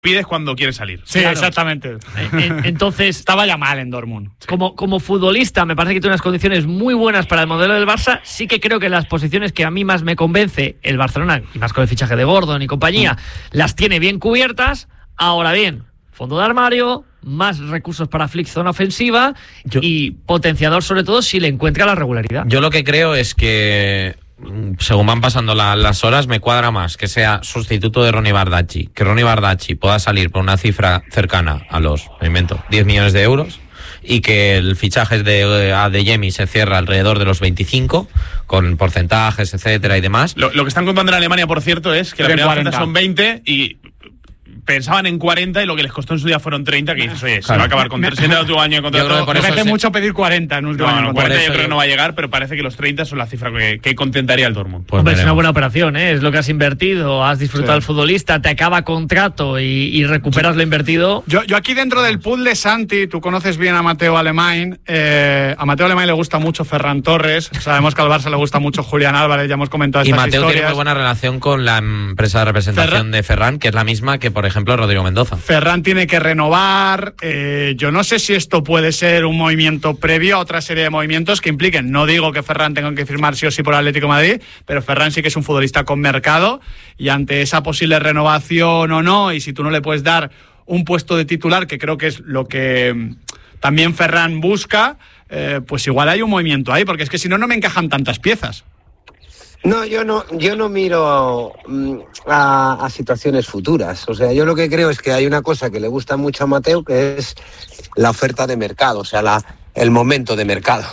pides cuando quieres salir. Sí, claro. Exactamente. Entonces, estaba ya mal en Dortmund. Sí. Como futbolista, me parece que tiene unas condiciones muy buenas para el modelo del Barça. Sí que creo que las posiciones que a mí más me convence el Barcelona, y más con el fichaje de Gordon y compañía, las tiene bien cubiertas. Ahora bien, fondo de armario, más recursos para Flick, zona ofensiva y potenciador sobre todo si le encuentra la regularidad. Yo lo que creo es que según van pasando las horas, me cuadra más que sea sustituto de Ronny Bardacci, que Ronny Bardacci pueda salir por una cifra cercana a los, me invento, 10 millones de euros, y que el fichaje de Adeyemi se cierra alrededor de los 25, con porcentajes, etcétera y demás. Lo que están contando en Alemania, por cierto, es que la primera oferta son 20 y pensaban en 40 y lo que les costó en su día fueron 30, que dices, oye, se va a acabar con 3 el último año de contrato. Me parece mucho pedir 40 en último año. 40 yo creo que no va a llegar, pero parece que los 30 son la cifra que contentaría el Dortmund. Pues hombre, es una buena operación, ¿eh? Es lo que has invertido, has disfrutado del futbolista, te acaba contrato y recuperas lo invertido. Yo aquí dentro del puzzle, Santi, tú conoces bien a Mateo Alemany. A Mateo Alemany le gusta mucho Ferran Torres, sabemos que al Barça le gusta mucho Julián Álvarez, ya hemos comentado estas historias. Y Mateo tiene muy buena relación con la empresa de representación de Ferran, que es la misma que, por ejemplo, Rodrigo Mendoza. Ferran tiene que renovar. Yo no sé si esto puede ser un movimiento previo a otra serie de movimientos que impliquen. No digo que Ferran tenga que firmar sí o sí por Atlético de Madrid, pero Ferran sí que es un futbolista con mercado y ante esa posible renovación o no, y si tú no le puedes dar un puesto de titular, que creo que es lo que también Ferran busca, pues igual hay un movimiento ahí, porque es que si no, no me encajan tantas piezas. No, yo no miro a situaciones futuras. O sea, yo lo que creo es que hay una cosa que le gusta mucho a Mateo, que es la oferta de mercado, o sea, el momento de mercado.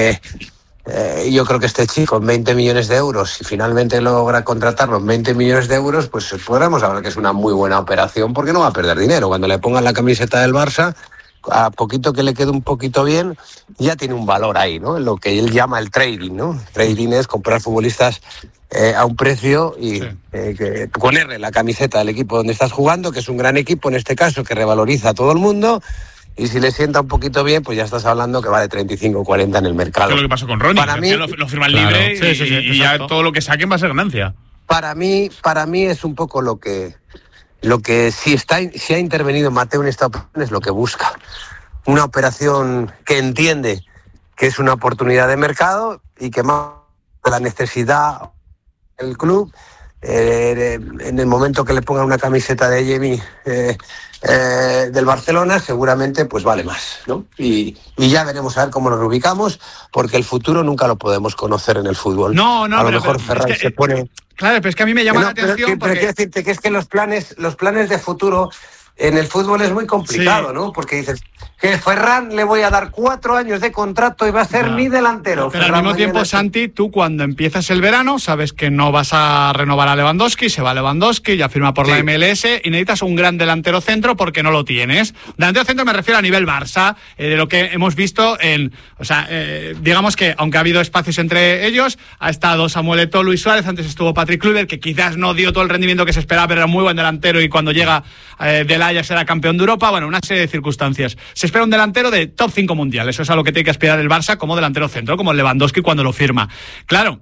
Yo creo que este chico en 20 millones de euros, si finalmente logra contratarlo en 20 millones de euros, pues podremos hablar que es una muy buena operación, porque no va a perder dinero. Cuando le pongan la camiseta del Barça, a poquito que le quede un poquito bien, ya tiene un valor ahí, ¿no? Lo que él llama el trading, ¿no? Trading es comprar futbolistas a un precio y ponerle la camiseta del equipo donde estás jugando, que es un gran equipo en este caso, que revaloriza a todo el mundo, y si le sienta un poquito bien, pues ya estás hablando que vale 35 o 40 en el mercado. ¿Qué es lo que pasó con Ronny? Para mí, lo firman libre y ya todo lo que saquen va a ser ganancia. Para mí es un poco lo que si ha intervenido Mateo en esta operación es lo que busca. Una operación que entiende que es una oportunidad de mercado y que más la necesidad del club, en el momento que le pongan una camiseta de Adeyemi del Barcelona, seguramente pues vale más, ¿no? Y ya veremos a ver cómo nos ubicamos, porque el futuro nunca lo podemos conocer en el fútbol. No, a lo mejor Ferran se pone... Claro, pero es que a mí me llama la atención. Pero quiero decirte que es que los planes de futuro en el fútbol es muy complicado, ¿no? Porque dices que Ferran le voy a dar 4 años de contrato y va a ser mi delantero. Pero al mismo tiempo, Santi, tú cuando empiezas el verano sabes que no vas a renovar a Lewandowski, se va Lewandowski, ya firma por la MLS y necesitas un gran delantero centro porque no lo tienes. Delantero centro me refiero a nivel Barça, de lo que hemos visto digamos que aunque ha habido espacios entre ellos, ha estado Samuel Eto'o, Luis Suárez, antes estuvo Patrick Kluivert, que quizás no dio todo el rendimiento que se esperaba, pero era muy buen delantero y cuando llega del Ajax era campeón de Europa. Bueno, una serie de circunstancias. Se espera un delantero de top 5 mundial. Eso es a lo que tiene que aspirar el Barça como delantero centro, como Lewandowski cuando lo firma. Claro,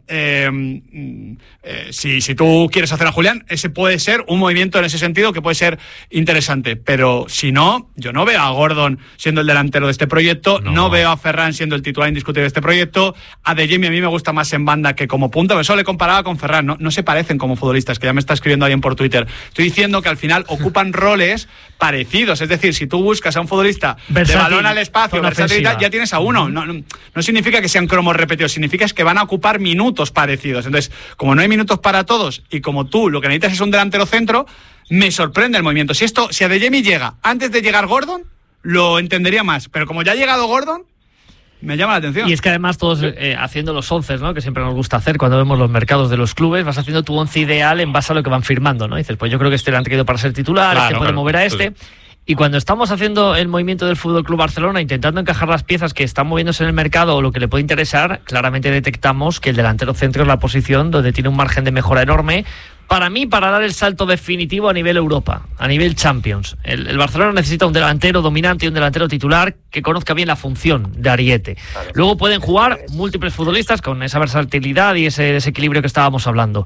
si tú quieres hacer a Julián, ese puede ser un movimiento en ese sentido que puede ser interesante. Pero si no, yo no veo a Gordon siendo el delantero de este proyecto, no veo a Ferran siendo el titular indiscutible de este proyecto. A Adeyemi a mí me gusta más en banda que como punta, pero eso le comparaba con Ferran. No se parecen como futbolistas, que ya me está escribiendo alguien por Twitter. Estoy diciendo que al final ocupan roles parecidos. Es decir, si tú buscas a un futbolista versátil, de balón al espacio, versatilidad, ya tienes a uno. No significa que sean cromos repetidos, significa que van a ocupar minutos parecidos. Entonces, como no hay minutos para todos y como tú lo que necesitas es un delantero centro, me sorprende el movimiento. Si Adeyemi llega antes de llegar Gordon, lo entendería más. Pero como ya ha llegado Gordon, me llama la atención. Y es que además todos haciendo los 11, ¿no? Que siempre nos gusta hacer cuando vemos los mercados de los clubes, vas haciendo tu 11 ideal en base a lo que van firmando, ¿no? Y dices, pues yo creo que este le han querido para ser titular, este puede mover a este. Y cuando estamos haciendo el movimiento del Fútbol Club Barcelona, intentando encajar las piezas que están moviéndose en el mercado o lo que le puede interesar, claramente detectamos que el delantero centro es la posición donde tiene un margen de mejora enorme. Para mí, para dar el salto definitivo a nivel Europa, a nivel Champions. El Barcelona necesita un delantero dominante y un delantero titular que conozca bien la función de ariete. Luego pueden jugar múltiples futbolistas con esa versatilidad y ese desequilibrio que estábamos hablando.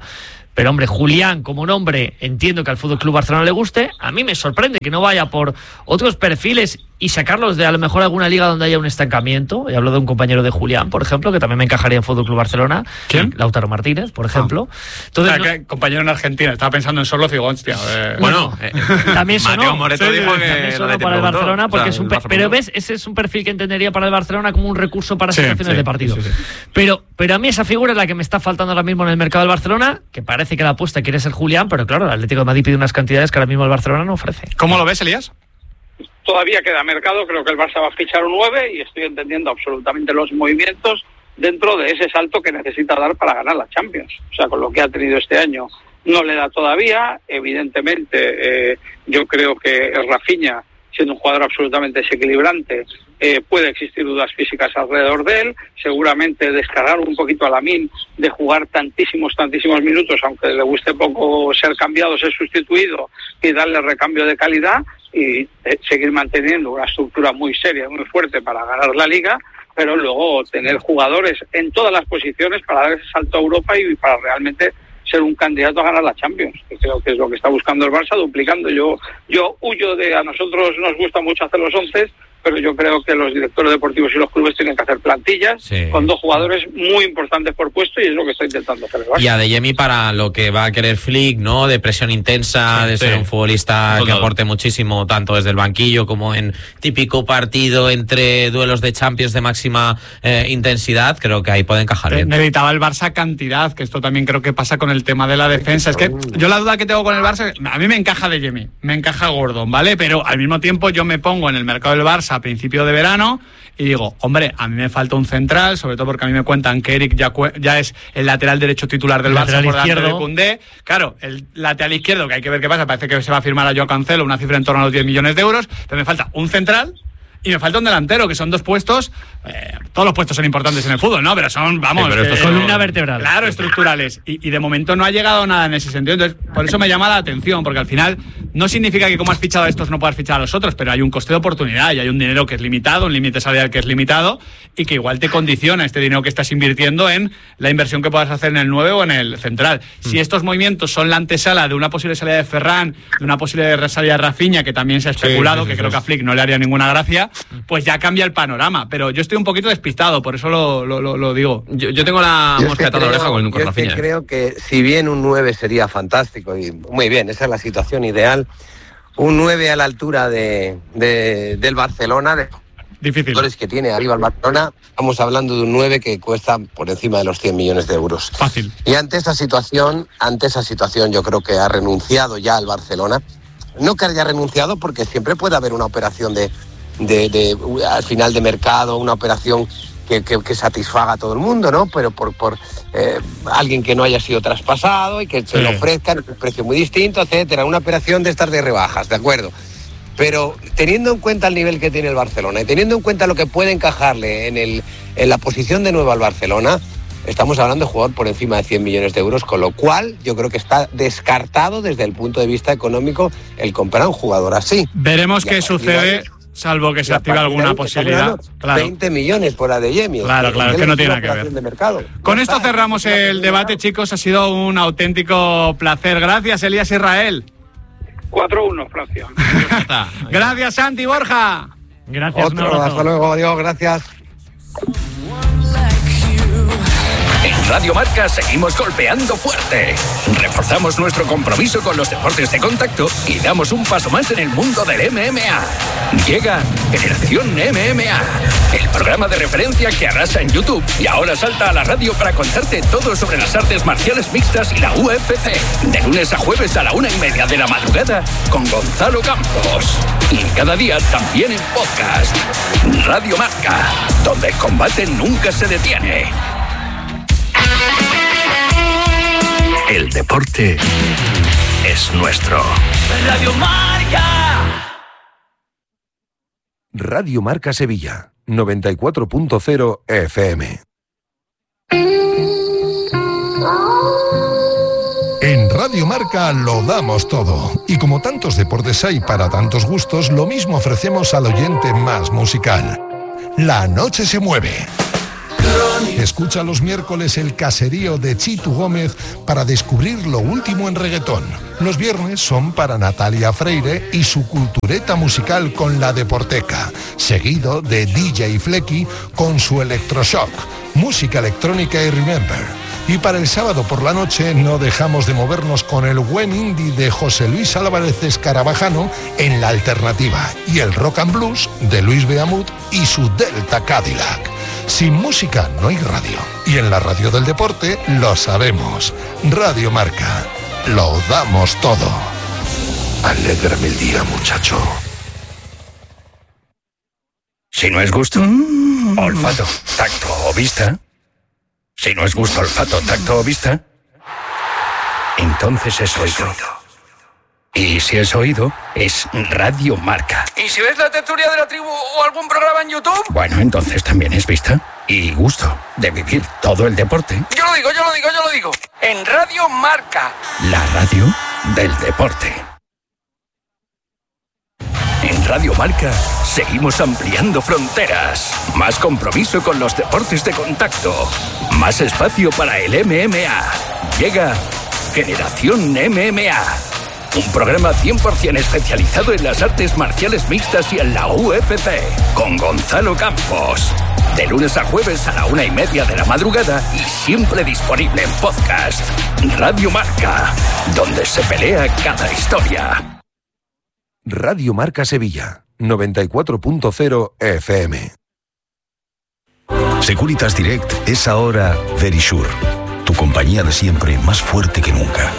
Pero hombre, Julián como nombre, entiendo que al FC Barcelona le guste. A mí me sorprende que no vaya por otros perfiles y sacarlos de a lo mejor alguna liga donde haya un estancamiento. He hablado de un compañero de Julián, por ejemplo, que también me encajaría en FC Barcelona. ¿Quién? Lautaro Martínez, por ejemplo. Entonces, compañero en Argentina, estaba pensando en Sorlo, digo, hostia. Bueno, también sonó. Mateo Moreto dijo que también sonó para el Barcelona, porque pero ves, ese es un perfil que entendería para el Barcelona como un recurso para situaciones de partido. Sí. Pero a mí esa figura es la que me está faltando ahora mismo en el mercado del Barcelona, que parece que la apuesta quiere ser Julián, pero claro, el Atlético de Madrid pide unas cantidades que ahora mismo el Barcelona no ofrece. ¿Cómo lo ves, Elías? Todavía queda mercado, creo que el Barça va a fichar un 9 y estoy entendiendo absolutamente los movimientos dentro de ese salto que necesita dar para ganar la Champions. O sea, con lo que ha tenido este año no le da todavía. Evidentemente, yo creo que Rafinha, siendo un jugador absolutamente desequilibrante, puede existir dudas físicas alrededor de él. Seguramente descargar un poquito a Lamine de jugar tantísimos minutos, aunque le guste poco ser cambiado, ser sustituido, y darle recambio de calidad y seguir manteniendo una estructura muy seria, muy fuerte para ganar la Liga, pero luego tener jugadores en todas las posiciones para dar ese salto a Europa y para realmente ser un candidato a ganar la Champions, que creo que es lo que está buscando el Barça, duplicando. Yo huyo de, a nosotros nos gusta mucho hacer los 11, pero yo creo que los directores deportivos y los clubes tienen que hacer plantillas con 2 jugadores muy importantes por puesto, y es lo que está intentando hacer el Barça. Y a Adeyemi para lo que va a querer Flick, ¿no? De presión intensa, de ser un futbolista que aporte muchísimo, tanto desde el banquillo como en típico partido entre duelos de Champions de máxima intensidad. Creo que ahí puede encajar bien. Necesitaba el Barça cantidad, que esto también creo que pasa con el tema de la defensa. Es que yo la duda que tengo con el Barça, a mí me encaja Adeyemi, me encaja Gordon, ¿vale? Pero al mismo tiempo yo me pongo en el mercado del Barça a principio de verano y digo, hombre, a mí me falta un central, sobre todo porque a mí me cuentan que Eric ya es el lateral derecho titular del Barça por delante de Koundé. Claro, el lateral izquierdo, que hay que ver qué pasa, parece que se va a firmar a Joao Cancelo, una cifra en torno a los 10 millones de euros, pero me falta un central y me falta un delantero, que son 2 puestos. Todos los puestos son importantes en el fútbol, ¿no? Pero son, vamos, columna vertebral. Claro, estructurales. Y de momento no ha llegado nada en ese sentido. Entonces, por eso me llama la atención, porque al final no significa que como has fichado a estos no puedas fichar a los otros, pero hay un coste de oportunidad y hay un dinero que es limitado, un límite salarial que es limitado y que igual te condiciona este dinero que estás invirtiendo en la inversión que puedas hacer en el 9 o en el central. Si estos movimientos son la antesala de una posible salida de Ferran, de una posible salida de Rafinha, que también se ha especulado, que creo que a Flick no le haría ninguna gracia, pues ya cambia el panorama. Pero yo estoy un poquito despistado, por eso lo digo. Yo tengo la mosca atada a la oreja con Rafinha. Yo creo que si bien un 9 sería fantástico, y muy bien, esa es la situación ideal, un 9 a la altura del Barcelona, difícil. Los que tiene arriba el Barcelona, estamos hablando de un 9 que cuesta por encima de los 100 millones de euros. Fácil. Y ante esa situación yo creo que ha renunciado ya el Barcelona. No que haya renunciado, porque siempre puede haber una operación de al final de mercado, una operación que satisfaga a todo el mundo, ¿no? Pero por alguien que no haya sido traspasado y que te lo ofrezcan un precio muy distinto, etcétera. Una operación de estas de rebajas, ¿de acuerdo? Pero teniendo en cuenta el nivel que tiene el Barcelona y teniendo en cuenta lo que puede encajarle en la posición de nuevo al Barcelona, estamos hablando de jugador por encima de 100 millones de euros, con lo cual yo creo que está descartado desde el punto de vista económico el comprar a un jugador así. Veremos qué sucede, salvo que se active alguna posibilidad. Claro. 20 millones por Adeyemi. Claro, es que no tiene nada que ver. De mercado. Con esto cerramos el debate, chicos. Ha sido un auténtico placer. Gracias, Elías Israel. 4-1, Francia. Gracias, Santi Borja. Gracias. Hasta luego, adiós, gracias. En Radio Marca seguimos golpeando fuerte. Reforzamos nuestro compromiso con los deportes de contacto y damos un paso más en el mundo del MMA. Llega Generación MMA, el programa de referencia que arrasa en YouTube y ahora salta a la radio para contarte todo sobre las artes marciales mixtas y la UFC. De lunes a jueves a la 1:30 de la madrugada con Gonzalo Campos. Y cada día también en podcast. Radio Marca, donde el combate nunca se detiene. El deporte es nuestro. Radio Marca. Radio Marca Sevilla, 94.0 FM. En Radio Marca lo damos todo. Y como tantos deportes hay para tantos gustos, lo mismo ofrecemos al oyente más musical. La noche se mueve. Escucha los miércoles el caserío de Chitu Gómez para descubrir lo último en reggaetón. Los viernes son para Natalia Freire y su cultureta musical con La Deporteca, seguido de DJ Flecky con su Electroshock, música electrónica y Remember. Y para el sábado por la noche no dejamos de movernos con el buen indie de José Luis Álvarez Escarabajano en La Alternativa y el rock and blues de Luis Beamut y su Delta Cadillac. Sin música no hay radio. Y en la radio del deporte lo sabemos. Radio Marca. Lo damos todo. Alégrame el día, muchacho. Si no es gusto, olfato, tacto o vista. Si no es gusto, olfato, tacto o vista, entonces es oído. Y si es oído, es Radio Marca. ¿Y si ves la tertulia de la tribu o algún programa en YouTube? Bueno, entonces también es vista y gusto de vivir todo el deporte. Yo lo digo. En Radio Marca. La radio del deporte. En Radio Marca seguimos ampliando fronteras. Más compromiso con los deportes de contacto. Más espacio para el MMA. Llega Generación MMA. Un programa 100% especializado en las artes marciales mixtas y en la UFC. Con Gonzalo Campos. De lunes a jueves a la 1:30 de la madrugada y siempre disponible en podcast. Radio Marca. Donde se pelea cada historia. Radio Marca Sevilla, 94.0 FM. Securitas Direct es ahora Verisure, tu compañía de siempre más fuerte que nunca.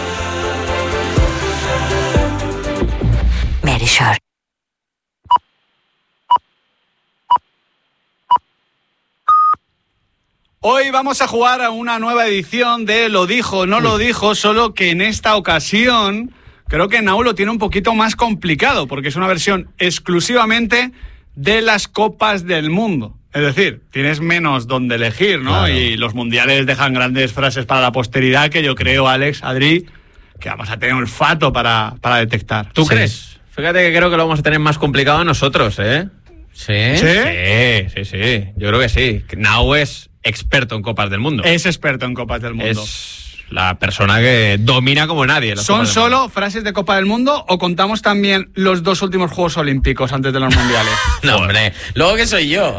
Verisure. Hoy vamos a jugar a una nueva edición de Lo dijo, no lo dijo, solo que en esta ocasión creo que Nau lo tiene un poquito más complicado, porque es una versión exclusivamente de las Copas del Mundo. Es decir, tienes menos donde elegir, ¿no? Claro. Y los mundiales dejan grandes frases para la posteridad que yo creo, Alex, Adri, que vamos a tener olfato para detectar. ¿Tú crees? Fíjate que creo que lo vamos a tener más complicado nosotros, ¿eh? ¿Sí? Sí. Yo creo que sí. Nau es experto en Copas del Mundo. Es experto en Copas del Mundo. Es la persona que domina como nadie. ¿Son solo frases de Copa del Mundo o contamos también los 2 últimos Juegos Olímpicos antes de los Mundiales? No, hombre. Luego que soy yo.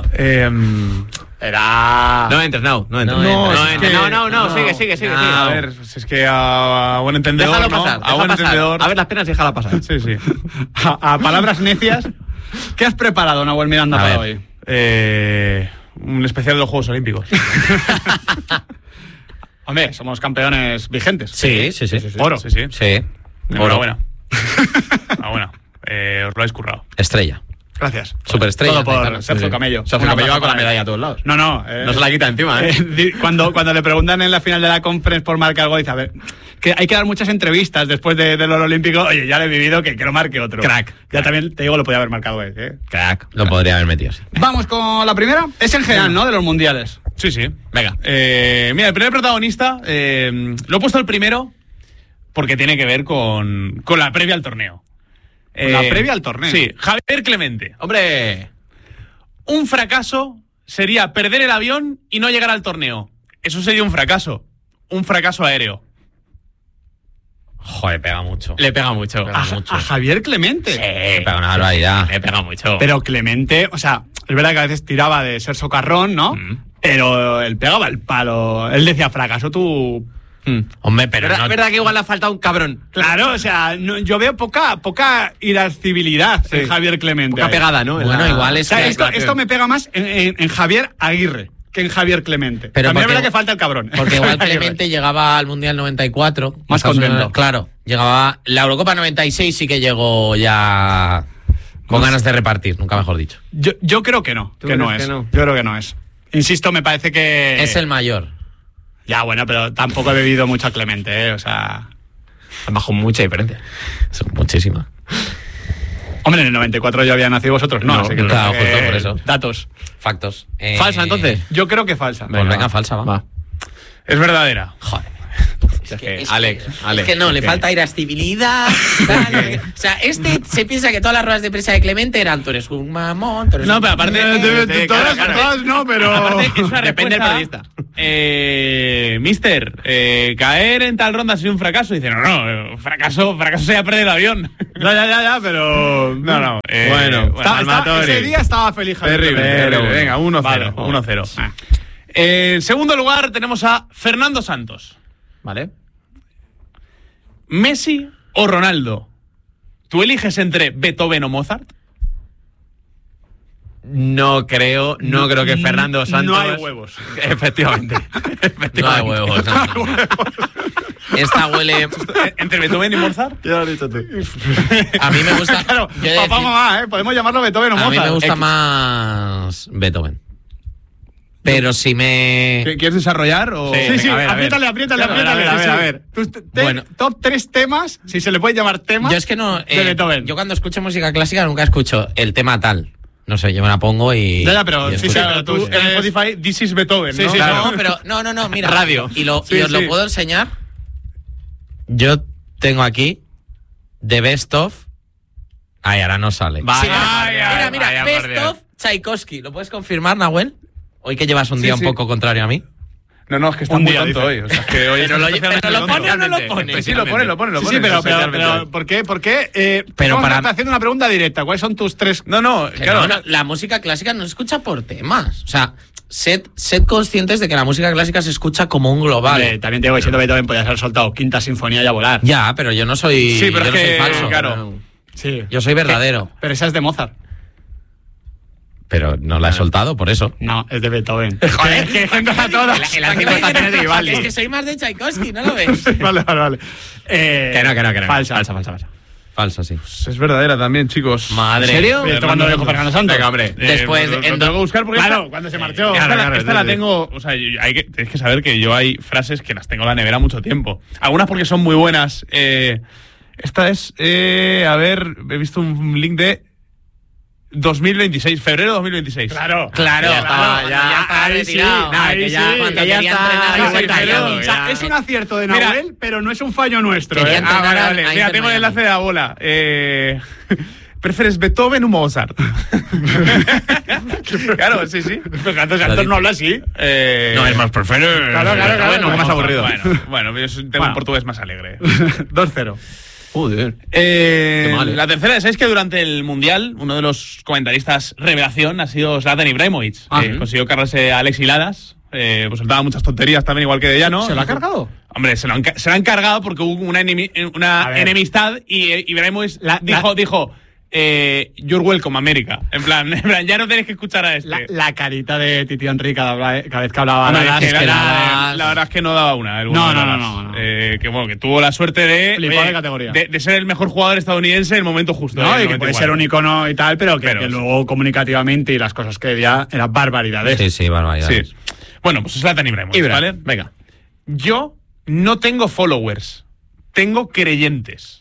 Era... No entres, no. No, sigue. A ver, es que a buen entendedor, déjalo ¿no? pasar, A buen entendedor. A ver las penas y déjala pasar. Sí. A palabras necias. ¿Qué has preparado, Nahuel Miranda, para hoy? Un especial de los Juegos Olímpicos. Hombre, somos campeones vigentes. Sí. Oro. Sí. Enhorabuena. Enhorabuena. Os lo habéis currado. Estrella. Gracias. Superestrella. Todo por Sergio Camello. Sergio Camello va con la medalla a todos lados. No. No se la quita encima, ¿eh? Cuando le preguntan en la final de la conference por marcar algo, dice, a ver, que hay que dar muchas entrevistas después del oro olímpico. Oye, ya lo he vivido, que lo marque otro. Crack. Ya también te digo, lo podía haber marcado él, ¿eh? Crack. Lo podría haber metido, sí. Vamos con la primera. Es en general, ¿no? De los mundiales. Sí. Venga. Mira, el primer protagonista, lo he puesto el primero porque tiene que ver con la previa al torneo. ¿La previa al torneo? Sí, Javier Clemente. Hombre, un fracaso sería perder el avión y no llegar al torneo. Eso sería un fracaso aéreo. Joder, pega mucho. Le pega mucho. ¿A Javier Clemente? Sí, le pega una barbaridad. Le pega mucho. Pero Clemente, o sea, es verdad que a veces tiraba de ser socarrón, ¿no? Pero él pegaba el palo. Él decía, fracaso tú... Hombre, pero es verdad que igual le ha faltado un cabrón. Claro, o sea, yo veo poca irascibilidad en Javier Clemente. Poca pegada, ¿no? Bueno, igual es... O sea, esto me pega más en Javier Aguirre que en Javier Clemente. Pero también es verdad que falta el cabrón. Porque igual Clemente llegaba al Mundial 94. Más contento. Claro, llegaba... La Eurocopa 96 sí que llegó ya... Con ganas de repartir, nunca mejor dicho. Yo creo que no, que no es. Yo creo que no es. Insisto, me parece que... Es el mayor. Ya, bueno, pero tampoco he bebido mucho a Clemente, o sea... Han bajado mucha diferencia. Son muchísimas. Hombre, en el 94 yo había nacido, vosotros no. Así que claro, justo por eso. Datos. Factos. ¿Falsa, entonces? Yo creo que falsa. Pues venga, falsa, va. Es verdadera. Joder. Alex. Es que no, le falta irascibilidad. O sea, se piensa que todas las ruedas de prensa de Clemente eran tú eres un mamón, tú eres no, pero aparte... Todas no, pero... Depende del periodista. mister, caer en tal ronda ha sido un fracaso. Dice, no, fracaso sería perder el avión. Ya, pero... No. Bueno, ese día estaba feliz. Terrible. Venga, 1-0. Vale, 1-0. En segundo lugar tenemos a Fernando Santos. Vale. ¿Messi o Ronaldo? ¿Tú eliges entre Beethoven o Mozart? No creo que Fernando Santos... No hay huevos. Efectivamente. No hay huevos. Esta huele... ¿Entre Beethoven y Mozart? Ya lo has dicho tú. A mí me gusta... Claro, papá, mamá, podemos llamarlo Beethoven o Mozart. A mí me gusta más Beethoven. Pero si me... ¿Quieres desarrollar? O... Sí, apriétale. A ver. Bueno, top 3 temas, si se le puede llamar temas. Yo es que no... de Beethoven. Yo cuando escucho música clásica nunca escucho el tema tal. No sé, yo me la pongo y... Ya, pero pero tú en Spotify, This is Beethoven, ¿no? Sí, claro. No, pero... No, mira. Radio. Y os lo puedo enseñar. Yo tengo aquí The Best of... Ay, ahora no sale. Vaya, mira, Best of Tchaikovsky. ¿Lo puedes confirmar, Nahuel? Hoy que llevas un día un poco contrario a mí. No, es que está muy tonto hoy. O sea, que hoy pero lo pone o no lo pone. Sí, lo pone. Sí, pero ¿por qué? Pero para haciendo una pregunta directa, ¿cuáles son tus 3? Claro. La música clásica no se escucha por temas. O sea, sed conscientes de que la música clásica se escucha como un global. También te digo que siendo Beethoven podías haber soltado Quinta Sinfonía y a volar. Ya, pero yo no soy... Sí, pero yo es que... no soy falso. Claro. Sí. Yo soy verdadero. Pero esa es de Mozart. Pero no la he soltado, por eso. No, es de Beethoven. Joder, que juntas a todas. El de Vivaldi. Es que soy más de Tchaikovsky, ¿no lo ves? Vale. Que no. Falsa. Falsa, sí. Es verdadera también, chicos. Madre. ¿En serio? ¿Esto cuando lo dijo Fernando Santos? Venga, hombre. Después... Lo tengo que buscar porque... Claro, cuando se marchó. Esta la tengo... O sea, tienes que saber que yo hay frases que las tengo en la nevera mucho tiempo. Algunas porque son muy buenas. Esta es... a ver, he visto un link de... 2026, febrero 2026. Claro. Ya está retirado. Es un acierto de Nahuel, pero no es un fallo nuestro. Vale. Mira, tengo el enlace de la bola. ¿Prefieres Beethoven o Mozart? Claro, sí. Fernando Santos no habla así. No, es más prefiero. Claro. Bueno, más aburrido. Bueno, yo tengo un portugués más alegre. 2-0. Joder. La tercera, ¿sabéis que durante el Mundial uno de los comentaristas revelación ha sido Zlatan Ibrahimovic? Consiguió cargarse a Alexis Lalas. Pues soltaba muchas tonterías también, igual que de Llano. ¿Se lo ha cargado? Hombre, se lo han cargado porque hubo una enemistad y Ibrahimovic dijo you're welcome, América. En plan, ya no tenéis que escuchar a este. La carita de Titi Henry cada vez que hablaba. La verdad es que no daba una. No. Que tuvo la suerte de ser el mejor jugador estadounidense en el momento justo. No, y que puede ser un icono y tal, pero que luego comunicativamente y las cosas que decía eran barbaridades. Sí, barbaridades. Sí. Bueno, pues es Zlatan Ibrahimovic, ¿vale? Venga. Yo no tengo followers, tengo creyentes.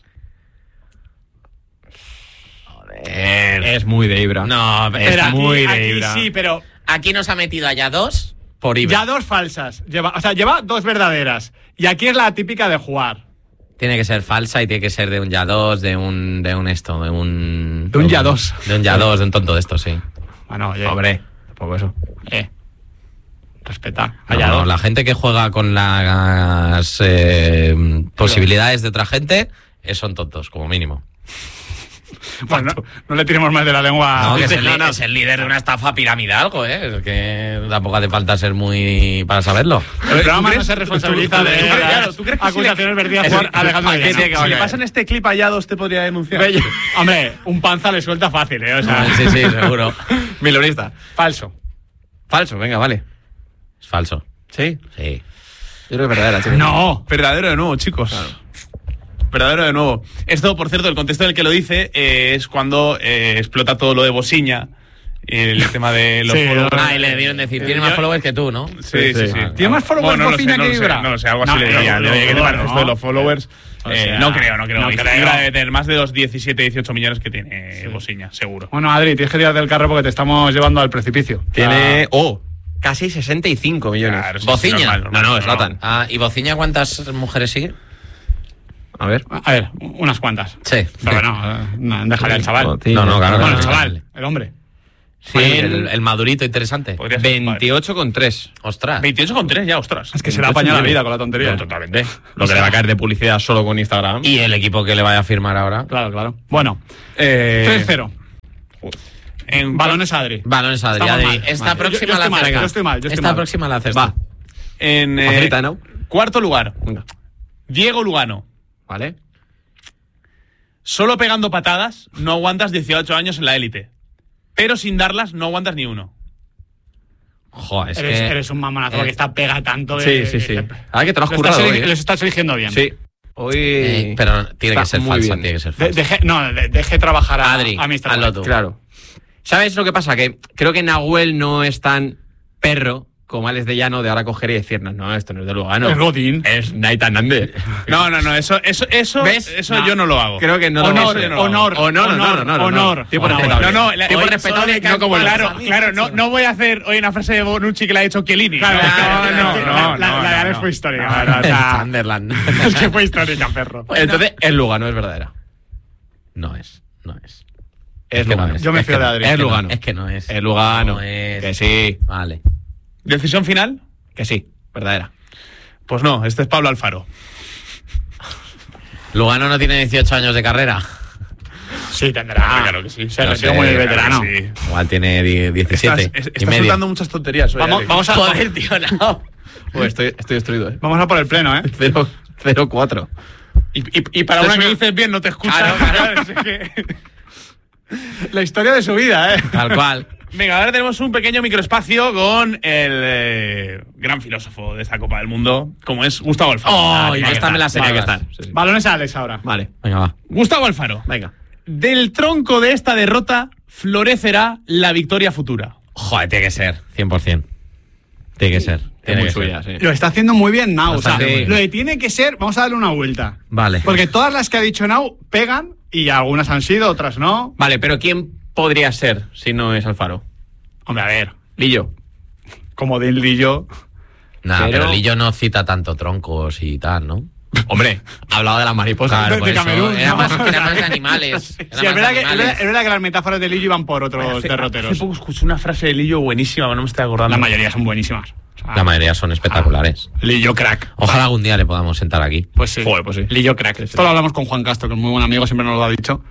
Es muy de Ibra. No, es muy de Ibra. Sí, pero aquí nos ha metido a ya dos por Ibra. Ya dos falsas. Lleva 2 verdaderas. Y aquí es la típica de jugar. Tiene que ser falsa y tiene que ser de un ya dos, de un ya dos. De un ya dos, de un tonto de estos, sí. Bueno, oye. Hombre, tampoco eso. Respeta. No, la gente que juega con las posibilidades de otra gente son tontos, como mínimo. Bueno, no le tiremos más de la lengua. No, que es el líder de una estafa piramidal, es que tampoco hace falta ser muy para saberlo. El programa no se responsabiliza de acusaciones vertidas por Alejandro Llano. Si le pasan este clip a Yados te podría denunciar. Hombre, un panza le suelta fácil, O sea, sí, seguro. Milonista. Falso, venga, vale. Es falso. ¿Sí? Sí. Yo creo que es verdadera, chicos. No, verdadero de nuevo, chicos. Claro. Verdadero de nuevo. Esto, por cierto, el contexto en el que lo dice es cuando explota todo lo de Bosiña, el tema de los followers. Y le debieron decir, tiene más followers que tú, ¿no? Sí. ¿Tiene más followers Bosiña que Ibra? No lo sé, algo así le diría. ¿Qué te parece esto de los followers? No creo. Ibra debe tener más de los 17-18 millones que tiene Bosiña, seguro. Bueno, Adri, tienes que tirar del carro porque te estamos llevando al precipicio. Tiene... casi 65 millones. Claro, ¿Bociña? No, es Zlatan. ¿Y Bociña cuántas mujeres sigue? A ver, unas cuantas. Sí. Pero bueno, déjale al chaval. No, claro. Bueno, el chaval, el hombre. Sí, el madurito interesante. 28,3. Ostras. 28,3 ya, ostras. Es que se le ha apañado la vida con la tontería. No, totalmente. Lo que le va a caer de publicidad solo con Instagram. Y el equipo que le vaya a firmar ahora. Claro. Bueno, 3-0. En balones a Adri. Balones a Adri. Estamos Adri. mal. Esta próxima Yo la estoy mal, haces. yo estoy mal. Esta próxima la haces. Va. En Facilita, ¿no? cuarto lugar, Venga. Diego Lugano. Vale. Solo pegando patadas no aguantas 18 años en la élite. Pero sin darlas no aguantas ni uno. Joder, Eres un mamonazo que está pega tanto. Sí. Ahora que te lo has currado hoy, Los estás eligiendo bien. Sí. Hoy. pero tiene que ser muy falsa, bien. tiene que ser falsa. Deje trabajar a Adri, a Mr. hazlo White. tú. Claro. ¿Sabes lo que pasa? Que creo que Nahuel no es tan perro como Alex de Llano de ahora coger y decir, no, esto no es de Lugano. Es Godín. Es Nathan Nández. No, eso ¿Ves? no, yo no lo hago. Creo que no Honor. Tipo Honor. respetable. Tipo hoy respetable, solo no como el Claro, no voy a hacer hoy una frase de Bonucci que la ha hecho Chiellini. Claro, No. La de Alex fue histórica. O sea, Sunderland. es que fue histórica, perro. Entonces, es Lugano, es verdadera. No es. Es que no Lugano. es. Yo me fío de Adri. Es Lugano. Es que no es. Es Lugano. No es. Que sí. Vale. ¿Decisión final? Que sí. Verdadera. Pues no, este es Pablo Alfaro. Lugano no tiene 18 años de carrera. Sí, tendrá. Claro que sí. Se No retiró sé, muy Claro veterano. que sí. Igual tiene 17 y Estás medio. soltando muchas tonterías hoy, Alex. Vamos a. Joder, tío, no. Pues estoy destruido, Vamos a por el pleno, ¿eh? 0-4. Y para una que dices bien no te escuchas. Claro. Es que- La historia de su vida, ¿eh? Tal cual. Venga, ahora tenemos un pequeño microespacio con el gran filósofo de esta Copa del Mundo, como es Gustavo Alfaro. Oh, Tiene que esta me la sé. estar. Tiene que estar. Sí. Balones a Alex ahora. Vale. Venga, va. Gustavo Alfaro. Venga. Del tronco de esta derrota florecerá la victoria futura. Joder, tiene que ser. 100%. Tiene que ser. Es Tiene muy que suya, ser. sí. Lo está haciendo muy bien Nau. Lo O sea, está haciendo muy lo bien. que tiene que ser, vamos a darle una vuelta. Vale. Porque todas las que ha dicho Nau pegan y algunas han sido, otras no. Vale, pero ¿quién podría ser si no es Alfaro? Hombre, a ver, Lillo. como de Lillo. Nah, Pero- pero Lillo no cita tanto troncos y tal, ¿no? Hombre, hablaba de las mariposas. Claro, de por eso. Camerún, Era ¿no? más de animales. Era Sí, más es verdad, de animales. es verdad que las metáforas de Lillo iban por otros Hace derroteros. poco escuché una frase de Lillo buenísima, pero no me estoy acordando. La mayoría son buenísimas. O sea, La mayoría son espectaculares. Lillo crack. Ojalá algún día le podamos sentar aquí. Pues sí. Joder, pues sí. Lillo crack. Esto lo hablamos con Juan Castro, que es muy buen amigo, siempre nos lo ha dicho.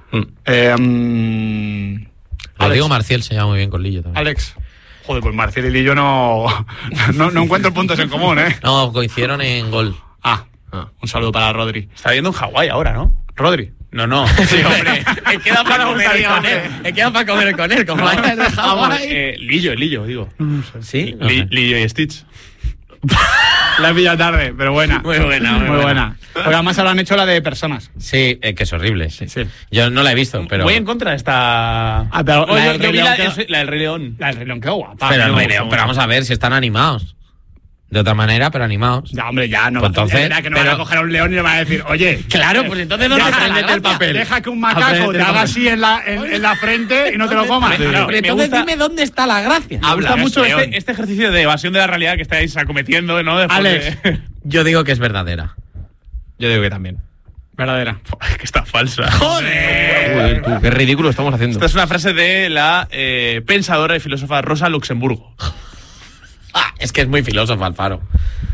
Rodrigo Marcial se llama muy bien con Lillo también. Alex. Joder, pues Marcial y Lillo no encuentro puntos en común, ¿eh? No, coincidieron en gol. Un saludo para Rodri. Está viendo en Hawái ahora, ¿no? Rodri. No. Sí, hombre. He quedado para comer con él. He quedado para comer con él. Como vayas de Hawái. Lillo, digo. Sí. No sé. Lillo y Stitch. La he pillado tarde, pero buena. Muy buena, muy buena. Porque además ahora han hecho la de personas. Sí, que es horrible. Sí. Yo no la he visto, pero. Voy en contra de esta. Pero Oye, la del yo Rey vi León la del Rey León. La del Rey León, qué guapa. Pero, Me el gusta pero mucho. vamos a ver si están animados. De otra manera, pero animados. Ya, hombre, ya no. Pues entonces, es verdad que no van a coger a un león y le van a decir, oye. Claro, pues entonces ¿dónde está la Apréndete el gracia? papel. Deja que un macaco Apréndete te el haga papel. así en la frente y no te lo comas. Pero Claro. entonces gusta- dime dónde está la gracia. Me gusta mucho León. este ejercicio de evasión de la realidad que estáis acometiendo, ¿no? Después Alex. de- Yo digo que es verdadera. Yo digo que también. Verdadera. que está falsa. Joder, tú, qué ridículo estamos haciendo. Esta es una frase de la pensadora y filósofa Rosa Luxemburgo. Es que es muy filósofo Alfaro.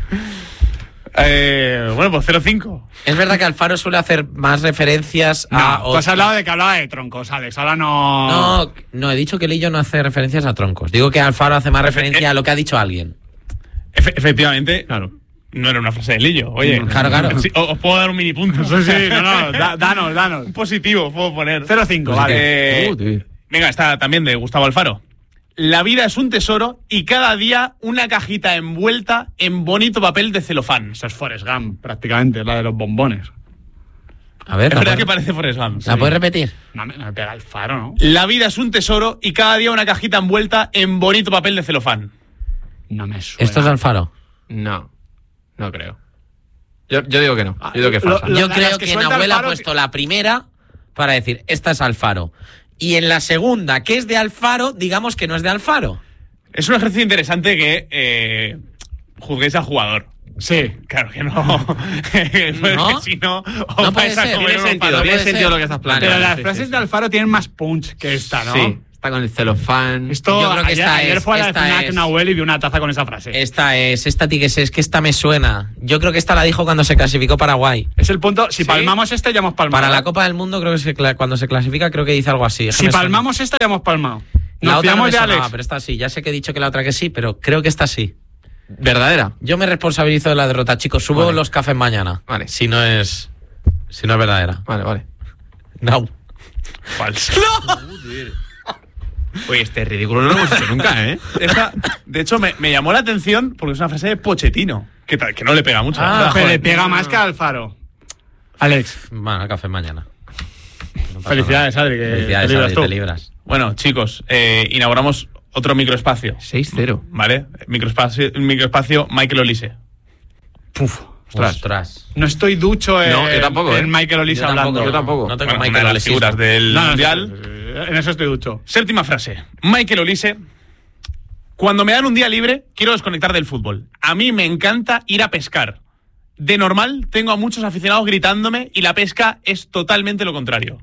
Bueno, pues 0-5. Es verdad que Alfaro suele hacer más referencias a. Tú has hablado de que hablaba de troncos, Alex. Ahora no. No, he dicho que Lillo no hace referencias a troncos. Digo que Alfaro hace más referencia a lo que ha dicho alguien. Efectivamente, claro. No era una frase de Lillo. Oye, Claro. sí, os puedo dar un mini punto. Sí, no. Danos. Un positivo puedo poner. 0-5, vale. Venga, está también de Gustavo Alfaro. La vida es un tesoro y cada día una cajita envuelta en bonito papel de celofán. Eso es Forrest Gump, prácticamente, la de los bombones. A ver, Es verdad que parece Forrest Gump. ¿la puedes repetir? No me pega el faro, ¿no? La vida es un tesoro y cada día una cajita envuelta en bonito papel de celofán. No me suena. ¿Esto es Alfaro? No creo. Yo digo que no. Yo digo que es falsa. Lo- Yo las creo que que suelta Nahuel ha Alfaro- puesto la primera para decir, esta es Alfaro. Y en la segunda, que es de Alfaro, digamos que no es de Alfaro. Es un ejercicio interesante que juzguéis al jugador. Sí. Claro que no. Porque si no, os No puede vais a ser. comer Tiene unos sentido, palos. tiene puede sentido ser. lo que estás planteando. Pero las Sí, frases sí. de Alfaro tienen más punch que esta, ¿no? Sí. Está con el celofán. Esto, Yo creo que ayer fue a la esta FNAC es. Nahuel y vi una taza con esa frase. Esta es que esta me suena. Yo creo que esta la dijo cuando se clasificó Paraguay. Es el punto. Si ¿Sí? palmamos esta, ya hemos palmado. Para la Copa del Mundo, creo que cuando se clasifica, creo que dice algo así. Si palmamos esta, ya hemos palmado. La Nos otra no fiamos me de sonaba, Alex. pero esta sí. Ya sé que he dicho que la otra que sí, pero creo que esta sí. ¿Verdadera? Yo me responsabilizo de la derrota, chicos. Subo los cafés mañana. Vale. Si no es verdadera. Vale. No. Falso. Oye, este ridículo no lo hemos hecho nunca, ¿eh? Esta, de hecho, me llamó la atención porque es una frase de Pochettino, que no le pega mucho. Pero le pega más que a Alfaro. Alex. Bueno, café mañana. No pasa Felicidades, nada. Adri, que Felicidades, te libras Adri, tú. te libras. Bueno, chicos, inauguramos otro microespacio. 6-0. ¿Vale? Microespacio Michael Olise. Ostras. No estoy ducho en, No, yo tampoco, en Michael Olise hablando. Yo tampoco. No tengo Bueno, una Michael de las Olise. figuras del No, Mundial. En eso estoy ducho. Séptima frase. Michael Olise. Cuando me dan un día libre, quiero desconectar del fútbol. A mí me encanta ir a pescar. De normal, tengo a muchos aficionados gritándome y la pesca es totalmente lo contrario.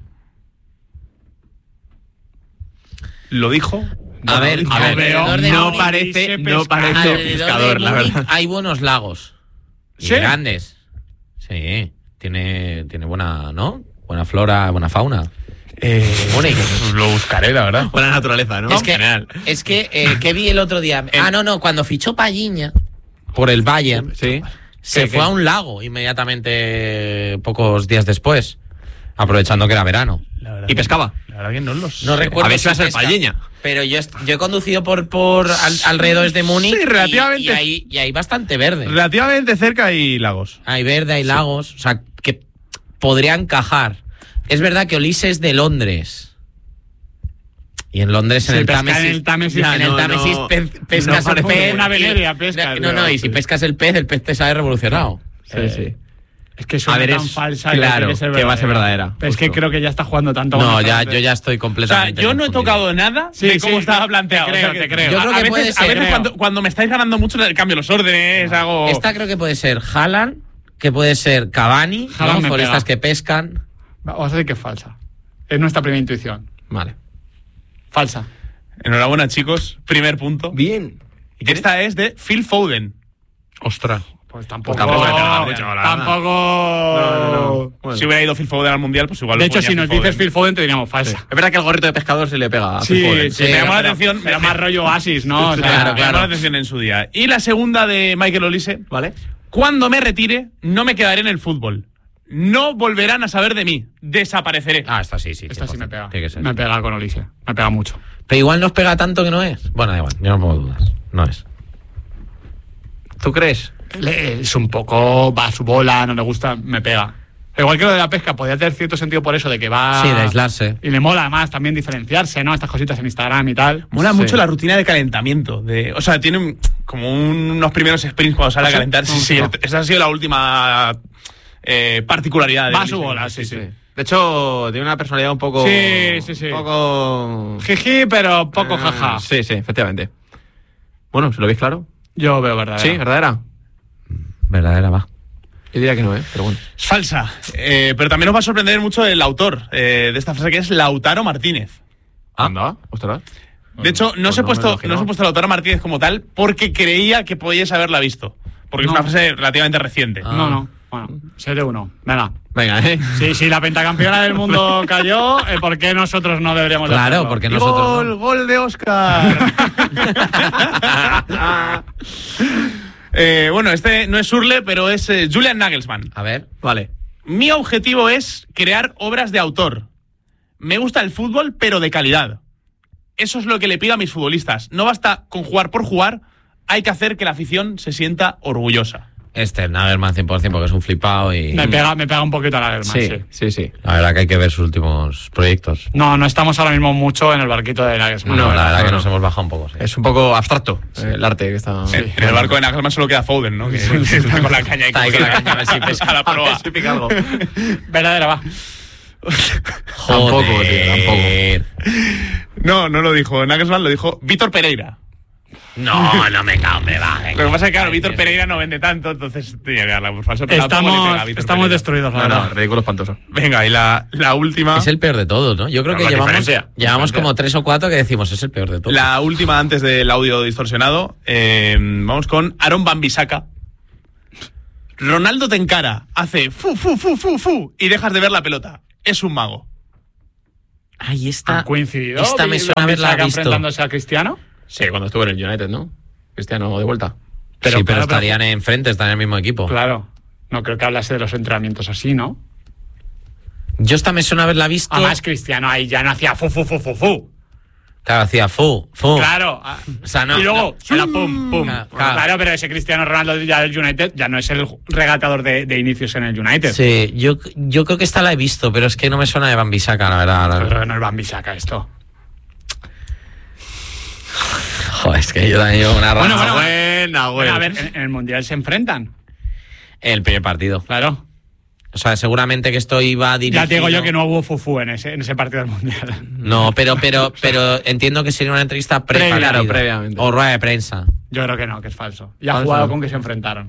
¿Lo dijo? A ver, alrededor de no Múnich- parece alrededor pescador, de la Múnich verdad. hay buenos lagos. Y ¿Sí? grandes. Sí. Tiene buena, ¿no? Buena flora, buena fauna. Múnich. Lo buscaré, la verdad. Buena naturaleza, ¿no? Es que ¿qué vi el otro día? No, cuando fichó Palliña por el Bayern, Sí. se fue a un lago inmediatamente pocos días después, aprovechando que era verano. Y pescaba. La verdad que no los No recuerdo A ver si va a ser pesca, Palliña. pero yo he conducido por alrededores de Múnich. Sí, relativamente. y hay bastante verde. Relativamente cerca hay lagos. Hay verde, hay lagos, o sea, que podría encajar. Es verdad que Olise es de Londres. Y en Londres, en Sí, el pescar Támesis, en el Támesis, en el no, Támesis no, pescas no el parece pez. una y- veneria pescas, No, y si pescas el pez te sale revolucionado. Sí. Es que suena A ver, tan es falsa. claro tiene que va a ser verdadera. Pero es que Justo. creo que ya está jugando tanto. No, con yo esta ya estoy O sea, completamente. yo no he confundido. tocado nada Sí, de cómo sí, estaba planteado. te creo, O sea, te creo. Yo creo a que veces, puede a veces ser. cuando me estáis ganando mucho, cambio los órdenes, hago... Esta creo que puede ser Haaland, que puede ser Cavani, Haaland ¿no? me Futbolistas pega. que pescan. Vamos a decir que es falsa. Es nuestra primera intuición. Vale. Falsa. Enhorabuena, chicos. Primer punto. Bien. Esta es de Phil Foden. Ostras. Pues tampoco. Tampoco me pega mucho, la verdad. Tampoco. Bueno. Si hubiera ido Phil Foden al Mundial, pues igual De lo hecho, ponía si nos Phil dices Foden. Phil Foden, te diríamos falsa. Es verdad que el gorrito de pescador se le pega a Sí, Phil Foden. sí, me llamó la pero- atención. Pero más rollo Oasis, ¿no? O sea, Claro, Me llamó la atención en su día. Y la segunda de Michael Olise. ¿Vale? Cuando me retire, no me quedaré en el fútbol. No volverán a saber de mí. Desapareceré. Esta sí. Esta sí me pega. Tiene que ser. Me pega con Olise. Me pega mucho. Pero igual nos pega tanto que no es. Bueno, da igual, yo no pongo dudas. No es. ¿Tú crees? Es un poco. Va a su bola, no le gusta, me pega. Igual que lo de la pesca, podría tener cierto sentido por eso, de que va. Sí, de aislarse. Y le mola además también diferenciarse, ¿no? Estas cositas en Instagram y tal. Mola Sí. mucho la rutina de calentamiento. O sea, tiene como unos primeros sprints cuando sale a ¿Sí? calentar. Sí, No. esa ha sido la última particularidad. Va a de su Olise. bola, sí, sí. De hecho, tiene una personalidad un poco. Sí. Un poco. Jiji, pero poco jaja. Sí, efectivamente. Bueno, ¿se lo veis claro? Yo veo verdad. Sí, ¿verdadera? Verdadera, va. Yo diría que no, pero bueno. Es falsa. Pero también nos va a sorprender mucho el autor de esta frase, que es Lautaro Martínez. Anda, ostras. De hecho, no os he pues puesto Lautaro Martínez como tal porque creía que podíais haberla visto. Porque No. es una frase relativamente reciente. No. Bueno, 7-1. Venga. Venga, Si la pentacampeona del mundo cayó, ¿por qué nosotros no deberíamos Claro, hacerlo? porque Y nosotros. no. gol de Oscar. Bueno, este no es Surle, pero es Julian Nagelsmann. A ver. Vale. Mi objetivo es crear obras de autor. Me gusta el fútbol, pero de calidad. Eso es lo que le pido a mis futbolistas. No basta con jugar por jugar, hay que hacer que la afición se sienta orgullosa. Nagelsmann 100% porque es un flipado y. Me pega un poquito la Nagelsmann, sí. Sí. La verdad que hay que ver sus últimos proyectos. No estamos ahora mismo mucho en el barquito de Nagelsmann. No, la verdad que no. nos hemos bajado un poco. Sí. Es un poco abstracto el arte que está. En el barco de Nagelsmann solo queda Foden, ¿no? Que está con la caña y Está ahí con la caña, a ver si pesca la proa. Si pica algo. Verdadera, va. Tampoco, tío, tampoco. No lo dijo Nagelsmann, lo dijo Víctor Pereira. No me cago, me va. Lo que pasa es que, claro, Víctor Pereira no vende tanto, entonces tiene que darla por falso. Estamos destruidos, la verdad. Ridículo espantoso. Venga, y la última. Es el peor de todos, ¿no? Yo creo que llevamos como 3 o 4 que decimos es el peor de todos. La última antes del audio distorsionado. Vamos con Aaron Wan-Bissaka. Ronaldo te encara, hace fu y dejas de ver la pelota. Es un mago. Ahí está. ¿Han coincidido? Esta me suena haberla visto. ¿Enfrentándose a Cristiano? Sí, cuando estuvo en el United, ¿no? Cristiano de vuelta. Pero estarían enfrente, están en el mismo equipo. Claro. No creo que hablase de los entrenamientos así, ¿no? Yo esta me suena haberla visto. Además, Cristiano ahí ya no hacía fu. Claro, hacía fu. Claro. O sea, no. Y luego, era pum. Claro, pero ese Cristiano Ronaldo ya del United ya no es el regateador de inicios en el United. Sí, yo creo que esta la he visto, pero es que no me suena de Wan-Bissaka, la verdad. Pero no es Wan-Bissaka esto. Joder, es que yo también llevo una raza buena. A ver, en el Mundial se enfrentan. El primer partido. Claro. O sea, seguramente que esto iba dirigido. Ya te digo yo que no hubo fufu en ese partido del Mundial. No, pero entiendo que sería una entrevista previamente. O rueda de prensa. Yo creo que no, que es falso. Y ha jugado con que se enfrentaron.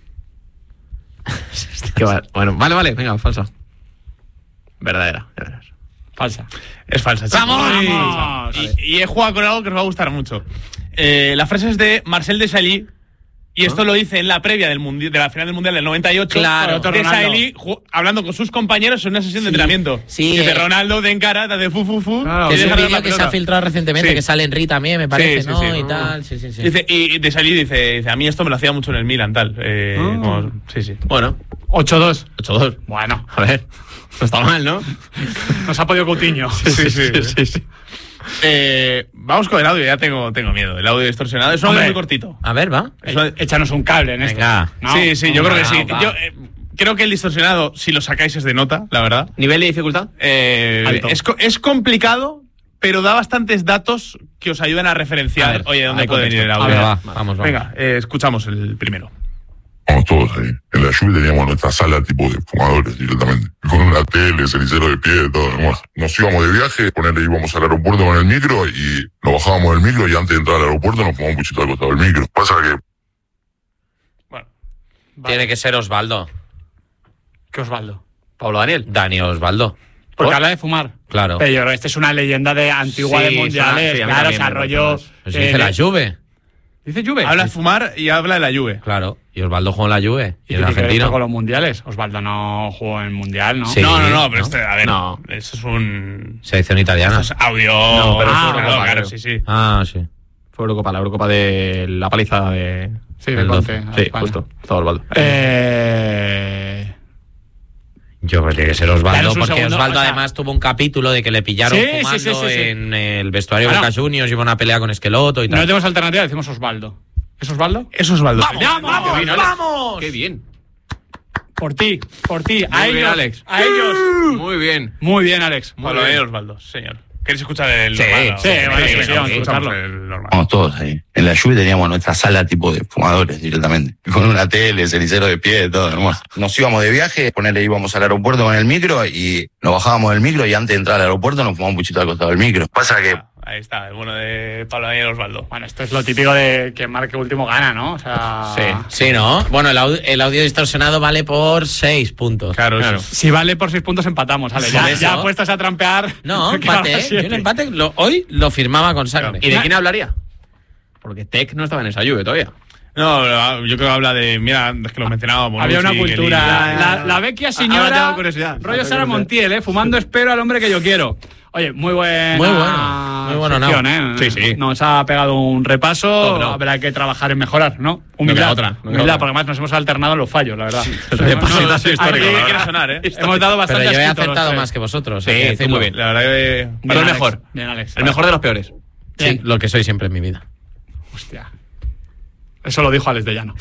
Bueno, vale, venga, falso. Verdadera, ya verás. Falsa. Es falsa. ¡Vamos! Y he jugado con algo que os va a gustar mucho. La frase es de Marcel Desailly. Y esto lo dice en la previa de la final del Mundial del 98. Claro. Desailly hablando con sus compañeros en una sesión de entrenamiento. Sí. Y de Ronaldo de encara, de fu. Claro, es un vídeo que se ha filtrado recientemente, que sale en RI también, me parece, ¿no? Y tal. Sí. Dice, y Desailly dice, a mí esto me lo hacía mucho en el Milan, tal. Sí. Bueno. 8-2. Bueno, a ver. No está mal, ¿no? Nos ha podido Coutinho. Sí. Vamos con el audio, ya tengo miedo. El audio distorsionado es un audio muy cortito. A ver, va. Échanos un cable en esto. Venga. ¿No? Sí, yo creo que sí. Yo creo que el distorsionado, si lo sacáis, es de nota, la verdad. ¿Nivel de dificultad? Es complicado, pero da bastantes datos que os ayudan a referenciar. Oye, ¿dónde puede venir el audio? Vamos. Venga, escuchamos el primero. Vamos todos ahí. En la lluvia teníamos nuestra sala tipo de fumadores directamente. Con una tele, cenicero de pie, todo demás. Nos íbamos de viaje, íbamos al aeropuerto con el micro y nos bajábamos del micro y antes de entrar al aeropuerto nos fumamos un puchito al costado del micro. Pasa que... Bueno. Tiene que ser Osvaldo. ¿Qué Osvaldo? ¿Pablo Daniel? Dani Osvaldo. Porque habla de fumar. Claro. Pero yo creo que esta es una leyenda de antigua de mundiales. Claro, se arrolló... Pues dice la Juve. ¿Dice Juve? Habla de fumar y habla de la Juve. Claro. Y Osvaldo jugó en la Juve. Y el argentino. Con los mundiales. Osvaldo no jugó en el mundial, ¿no? Sí, no, pero a ver. No. Eso es un... Selección italiana. Esto es audio. No, pero fue Eurocopa, claro, sí. Sí. Fue Eurocopa, la Eurocopa de la paliza de... Sí, de Conte. Sí, justo. Estaba Osvaldo. Yo creo que tiene que ser Osvaldo, claro, porque Osvaldo además tuvo un capítulo de que le pillaron fumando en el vestuario de Boca Juniors, iba una pelea con Esqueloto y tal. No tenemos alternativa, decimos Osvaldo. ¿Es Osvaldo? Es Osvaldo. ¡Vamos! ¡Qué bien! Por ti. A ellos, Alex. A ellos. Muy bien. Muy bien, Alex. Muy bien, Osvaldo, señor. ¿Queréis escuchar el normal? Sí, vamos a escucharlo. Vamos todos ahí. En la lluvia teníamos nuestra sala tipo de fumadores directamente. Con una tele, cenicero de pie, todo hermoso. Nos íbamos de viaje, íbamos al aeropuerto con el micro y nos bajábamos del micro y antes de entrar al aeropuerto nos fumamos un puchito al costado del micro. Pasa que... Ahí está, el bueno de Pablo Daniel Osvaldo. Bueno, esto es lo típico de que marque último gana, ¿no? O sea... Sí, ¿no? Bueno, el audio distorsionado vale por 6 puntos. Claro. Si vale por 6 puntos empatamos, ¿vale? Ya puestos a trampear... No, empate, Yo el empate hoy lo firmaba con sangre. ¿Y de quién hablaría? Porque Tec no estaba en esa Juve todavía. No, yo creo que habla de... Mira, es que lo mencionábamos. Había una cultura... La vecchia señora... Ahora tengo curiosidad. Rollo Sara Montiel, fumando espero al hombre que yo quiero. Oye, muy bueno. Muy bueno, sección, Sí. Nos ha pegado un repaso. Habrá que trabajar en mejorar, ¿no? Humildad. Humildad, porque además nos hemos alternado en los fallos, la verdad. Repasito histórico. Quiere sonar, ¿eh? Hemos dado bastante. Pero yo he acertado más que vosotros. Sí, muy bien. La verdad que... Pero el mejor. Bien, Alex. El mejor de los peores. Sí, lo que soy siempre en mi vida. Hostia. Eso lo dijo Alex de Llano.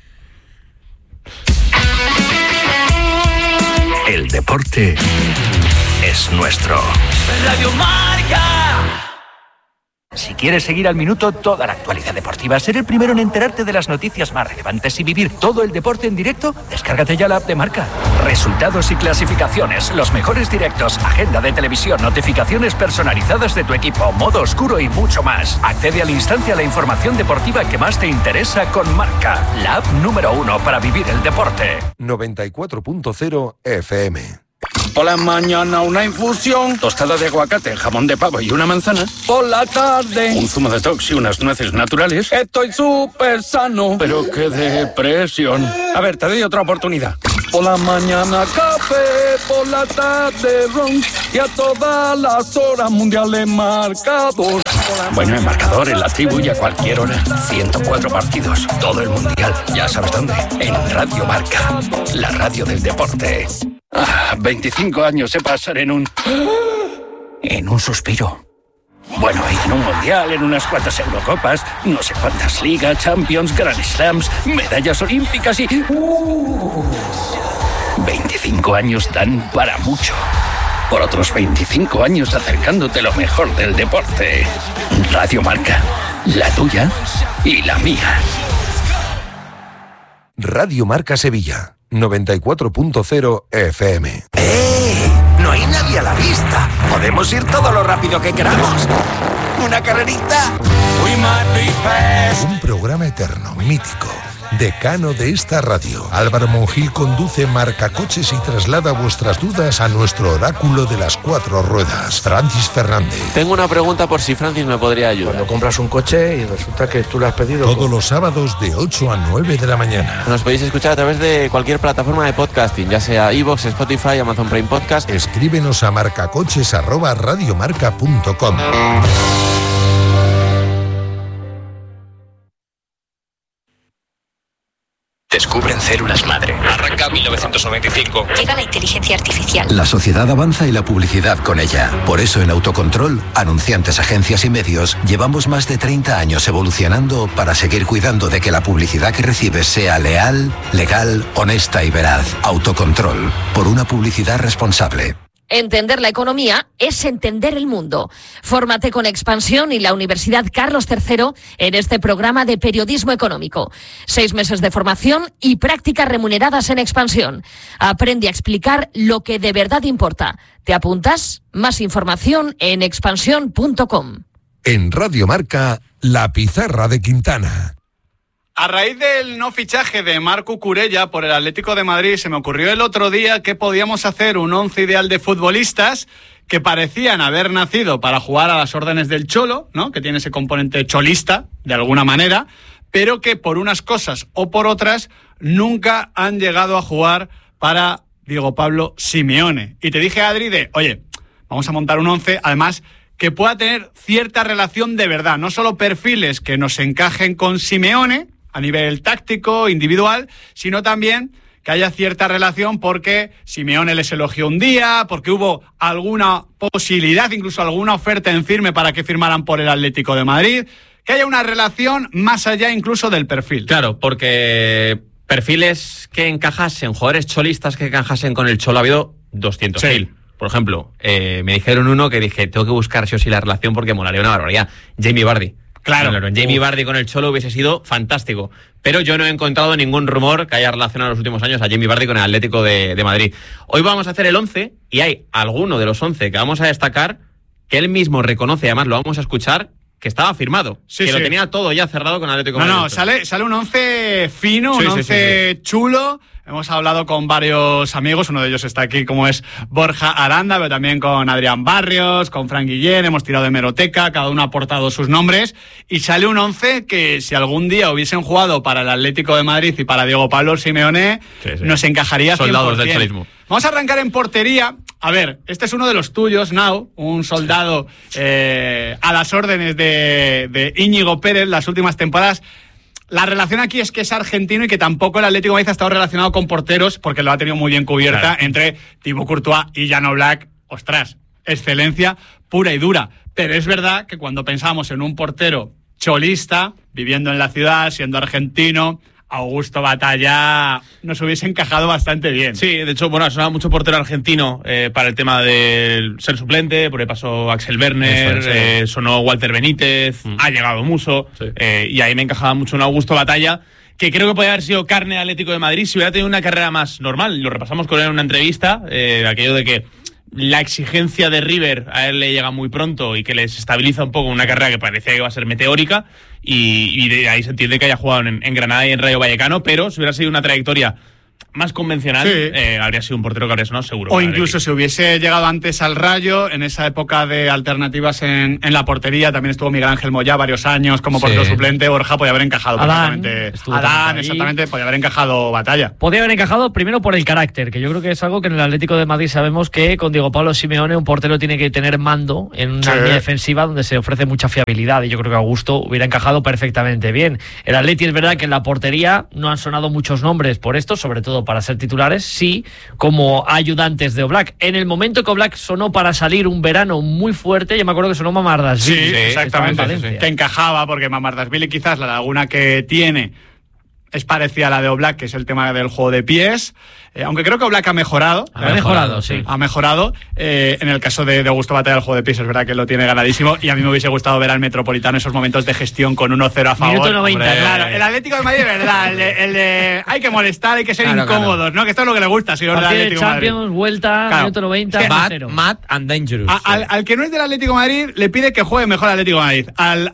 El deporte es nuestro. Radio Marca. Si quieres seguir al minuto toda la actualidad deportiva, ser el primero en enterarte de las noticias más relevantes y vivir todo el deporte en directo, descárgate ya la app de Marca. Resultados y clasificaciones, los mejores directos, agenda de televisión, notificaciones personalizadas de tu equipo, modo oscuro y mucho más. Accede al instante a la información deportiva que más te interesa con Marca, la app número 1 para vivir el deporte. 94.0 FM. Por la mañana una infusión, tostada de aguacate, jamón de pavo y una manzana. Por la tarde, un zumo de tox y unas nueces naturales. Estoy súper sano, pero qué depresión. A ver, te doy otra oportunidad. Por la mañana café, por la tarde ron y a todas las horas mundiales marcador. Bueno, en marcador, en la tribu y a cualquier hora. 104 partidos, todo el mundial. Ya sabes dónde. En Radio Marca, la radio del deporte. 25 años se pasan en un suspiro. Bueno, y en un mundial, en unas cuantas Eurocopas, no sé cuántas ligas, Champions, Grand Slams, medallas olímpicas y... 25 años dan para mucho. Por otros 25 años acercándote lo mejor del deporte. Radio Marca, la tuya y la mía. Radio Marca Sevilla, 94.0 FM. No hay nadie a la vista. Podemos ir todo lo rápido que queramos. ¿Una carrerita? Un programa eterno, mítico, decano de esta radio. Álvaro Monjil conduce Marcacoches y traslada vuestras dudas a nuestro oráculo de las 4 ruedas, Francis Fernández. Tengo una pregunta por si Francis me podría ayudar. Cuando compras un coche y resulta que tú lo has pedido... Todos los sábados de 8 a 9 de la mañana. Nos podéis escuchar a través de cualquier plataforma de podcasting, ya sea iVoox, Spotify, Amazon Prime Podcast. Escríbenos a marcacoches@radiomarca.com. Descubren células madre. Arranca 1995. Llega la inteligencia artificial. La sociedad avanza y la publicidad con ella. Por eso en Autocontrol, anunciantes, agencias y medios, llevamos más de 30 años evolucionando para seguir cuidando de que la publicidad que recibes sea leal, legal, honesta y veraz. Autocontrol, por una publicidad responsable. Entender la economía es entender el mundo. Fórmate con Expansión y la Universidad Carlos III en este programa de periodismo económico. 6 meses de formación y prácticas remuneradas en Expansión. Aprende a explicar lo que de verdad importa. ¿Te apuntas? Más información en expansión.com. En Radio Marca, la pizarra de Quintana. A raíz del no fichaje de Marc Cucurella por el Atlético de Madrid, se me ocurrió el otro día que podíamos hacer un 11 ideal de futbolistas que parecían haber nacido para jugar a las órdenes del Cholo, ¿no? Que tiene ese componente cholista, de alguna manera, pero que por unas cosas o por otras nunca han llegado a jugar para Diego Pablo Simeone. Y te dije, Adri, oye, vamos a montar un 11, además, que pueda tener cierta relación de verdad, no solo perfiles que nos encajen con Simeone a nivel táctico, individual, sino también que haya cierta relación porque Simeone les elogió un día, porque hubo alguna posibilidad, incluso alguna oferta en firme para que firmaran por el Atlético de Madrid, que haya una relación más allá incluso del perfil. Claro, porque perfiles que encajasen, jugadores cholistas que encajasen con el Cholo, ha habido 200.000. Sí. Por ejemplo, me dijeron uno que dije, tengo que buscar sí o sí la relación porque molaría una barbaridad. Jamie Vardy. Claro, Jamie Vardy con el Cholo hubiese sido fantástico. Pero yo no he encontrado ningún rumor que haya relacionado en los últimos años a Jamie Vardy con el Atlético de Madrid. Hoy vamos a hacer el 11 y hay alguno de los 11 que vamos a destacar que él mismo reconoce, además lo vamos a escuchar, que estaba firmado, que lo tenía todo ya cerrado con el Atlético de Madrid. No, sale un 11 fino, un 11 chulo. Hemos hablado con varios amigos, uno de ellos está aquí, como es Borja Aranda, pero también con Adrián Barrios, con Fran Guillén, hemos tirado de hemeroteca, cada uno ha aportado sus nombres, y sale un 11 que si algún día hubiesen jugado para el Atlético de Madrid y para Diego Pablo Simeone, nos encajaría 100%. Soldados del cholismo. Vamos a arrancar en portería. A ver, este es uno de los tuyos, Nau, un soldado a las órdenes de Íñigo Pérez las últimas temporadas. La relación aquí es que es argentino y que tampoco el Atlético de Madrid ha estado relacionado con porteros porque lo ha tenido muy bien cubierta entre Thibaut Courtois y Jan Oblak. Ostras, excelencia pura y dura. Pero es verdad que cuando pensamos en un portero cholista, viviendo en la ciudad, siendo argentino, Augusto Batalla nos hubiese encajado bastante bien. Sí, de hecho, bueno, ha sonado mucho portero argentino para el tema de ser suplente, por ahí pasó Axel Werner, sonó Walter Benítez, ha llegado Muso, y ahí me encajaba mucho un Augusto Batalla, que creo que podría haber sido carne Atlético de Madrid si hubiera tenido una carrera más normal. Lo repasamos con él en una entrevista, aquello de que la exigencia de River a él le llega muy pronto y que les estabiliza un poco una carrera que parecía que iba a ser meteórica, y de ahí se entiende que haya jugado en Granada y en Rayo Vallecano, pero si hubiera sido una trayectoria más convencional, habría sido un portero que habría sonado seguro. O incluso si hubiese llegado antes al Rayo, en esa época de alternativas en la portería, también estuvo Miguel Ángel Moyá varios años como portero suplente. Borja podía haber encajado perfectamente. Adán, exactamente, podía haber encajado Batalla. Podía haber encajado primero por el carácter, que yo creo que es algo que en el Atlético de Madrid sabemos que con Diego Pablo Simeone un portero tiene que tener mando en una línea defensiva donde se ofrece mucha fiabilidad, y yo creo que Augusto hubiera encajado perfectamente bien. El Atleti es verdad que en la portería no han sonado muchos nombres por esto, sobre todo para ser titulares, sí, como ayudantes de Oblak. En el momento que Oblak sonó para salir un verano muy fuerte, yo me acuerdo que sonó Mamardashvili. Sí, exactamente. Que encajaba, porque Mamardashvili quizás la laguna que tiene es parecida a la de Oblak, que es el tema del juego de pies. Aunque creo que Oblak ha mejorado. Ha mejorado, sí. Ha mejorado. En el caso de Augusto Batalla, el juego de pies es verdad que lo tiene ganadísimo, y a mí me hubiese gustado ver al Metropolitano esos momentos de gestión con 1-0 a favor. Minuto 90. Claro, el Atlético de Madrid, de verdad, el de hay que molestar, hay que ser incómodos, ¿no? Que esto es lo que le gusta, señor del Atlético de Madrid. Champions, vuelta, minuto 90, 0. Mad and dangerous. Al que no es del Atlético de Madrid le pide que juegue mejor al Atlético de Madrid.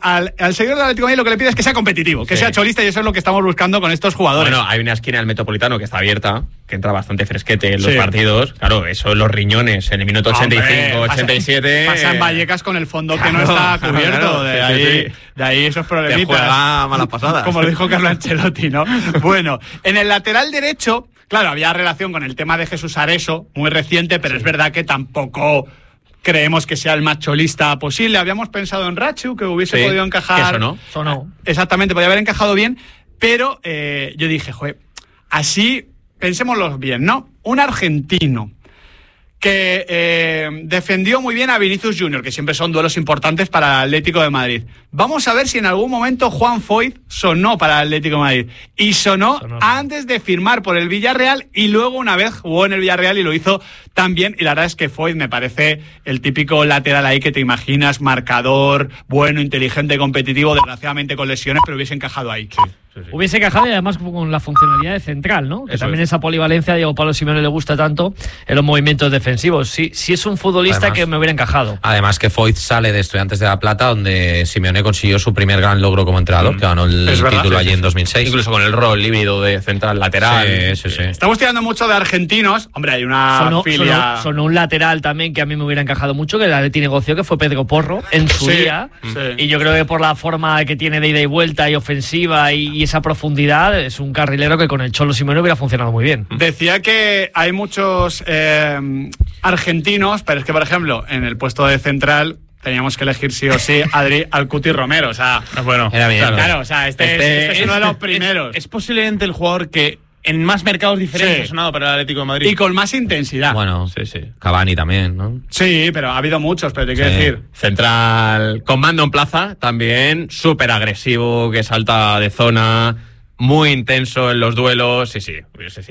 Al seguidor del Atlético de Madrid lo que le pide es que sea competitivo, que sea cholista, y eso es lo que estamos buscando con estos jugadores. Bueno, hay una esquina del Metropolitano que está abierta, que entra bastante fresquete en los partidos. Claro, eso, los riñones en el minuto 85, 87. Pasa en Vallecas con el fondo que no está cubierto. De ahí esos problemitas. Te juega malas pasadas. Como lo dijo Carlo Ancelotti, ¿no? Bueno, en el lateral derecho, claro, había relación con el tema de Jesús Areso, muy reciente, pero es verdad que tampoco creemos que sea el más cholista posible. Habíamos pensado en Rachu, que hubiese podido encajar. Que sonó. Exactamente, podía haber encajado bien, pero yo dije, joder, así pensémoslo bien, ¿no? Un argentino que defendió muy bien a Vinicius Junior, que siempre son duelos importantes para el Atlético de Madrid. Vamos a ver si en algún momento Juan Foyth sonó para el Atlético de Madrid. Y sonó antes de firmar por el Villarreal, y luego una vez jugó en el Villarreal y lo hizo tan bien. Y la verdad es que Foyth me parece el típico lateral ahí que te imaginas, marcador, bueno, inteligente, competitivo, desgraciadamente con lesiones, pero hubiese encajado ahí. Hubiese encajado, y además con la funcionalidad de central, ¿no? Que también esa polivalencia a Diego Pablo Simeone le gusta tanto en los movimientos defensivos. Sí es un futbolista además, que me hubiera encajado. Además que Foyth sale de Estudiantes de La Plata, donde Simeone consiguió su primer gran logro como entrenador, que ganó el título allí en 2006. Incluso con el rol híbrido de central lateral. Sí. Estamos tirando mucho de argentinos. Hombre, hay una filia... Sonó un lateral también que a mí me hubiera encajado mucho, que el Atleti negoció, que fue Pedro Porro en su día. Y yo creo que por la forma que tiene de ida y vuelta y ofensiva y esa profundidad, es un carrilero que con el Cholo Simeone hubiera funcionado muy bien. Decía que hay muchos argentinos, pero es que, por ejemplo, en el puesto de central teníamos que elegir sí o sí al Cuti Romero. O sea, bueno, era bien. Claro, o sea, este es uno de los primeros. Es posiblemente el jugador que en más mercados diferentes ha sonado para el Atlético de Madrid. Y con más intensidad. Bueno, Cavani también, ¿no? Sí, pero ha habido muchos, pero te quiero decir. Central con mando en plaza, también súper agresivo, que salta de zona, muy intenso en los duelos. Hubiese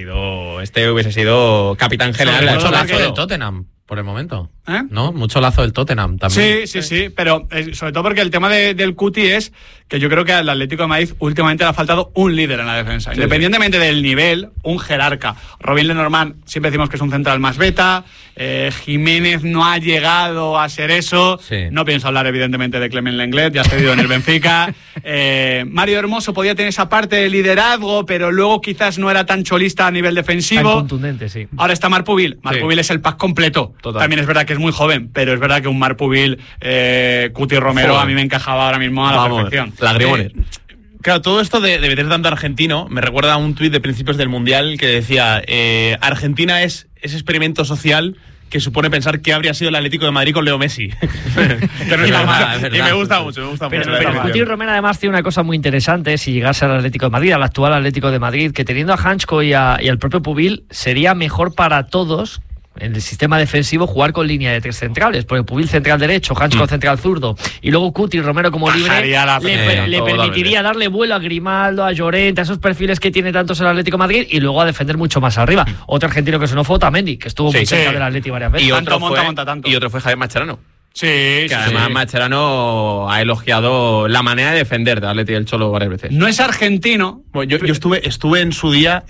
sido capitán general. Mucho lazo del Tottenham, por el momento. ¿No? Mucho lazo del Tottenham también. Sí, pero sobre todo porque el tema del Cuti es que yo creo que al Atlético de Madrid últimamente le ha faltado un líder en la defensa. Independientemente del nivel, un jerarca. Robin Lenormand siempre decimos que es un central más beta. Jiménez no ha llegado a ser eso. No pienso hablar evidentemente de Clement Lenglet, ya ha cedido en el Benfica. Mario Hermoso podía tener esa parte de liderazgo, pero luego quizás no era tan cholista a nivel defensivo. Tan contundente, sí. Ahora está Marc Pubil. Marc Pubil es el pack completo. Total. También es verdad que es muy joven, pero es verdad que un Marc Pubil, Cuti Romero, a mí me encajaba ahora mismo a la perfección. Lagrimones. Claro, todo esto de meter tanto argentino me recuerda a un tuit de principios del Mundial que decía Argentina es ese experimento social que supone pensar que habría sido el Atlético de Madrid con Leo Messi. Que no está mal. Y me gusta mucho. Pero Cuti Romero además tiene una cosa muy interesante si llegase al Atlético de Madrid, al actual Atlético de Madrid, que teniendo a Hanchko y al propio Pubil sería mejor para todos en el sistema defensivo, jugar con línea de 3 centrales, porque Pubil central derecho, Hansko central zurdo, y luego Cuti y Romero como libre, le permitiría darle vuelo a Grimaldo, a Llorente, a esos perfiles que tiene tantos el Atlético de Madrid, y luego a defender mucho más arriba. Otro argentino que se nos fue, Otamendi, que estuvo muy cerca del Atlético varias veces. Y otro fue Javier Mascherano. Sí, que además Mascherano ha elogiado la manera de defender de Atleti del Cholo varias veces. No es argentino. Bueno, yo estuve en su día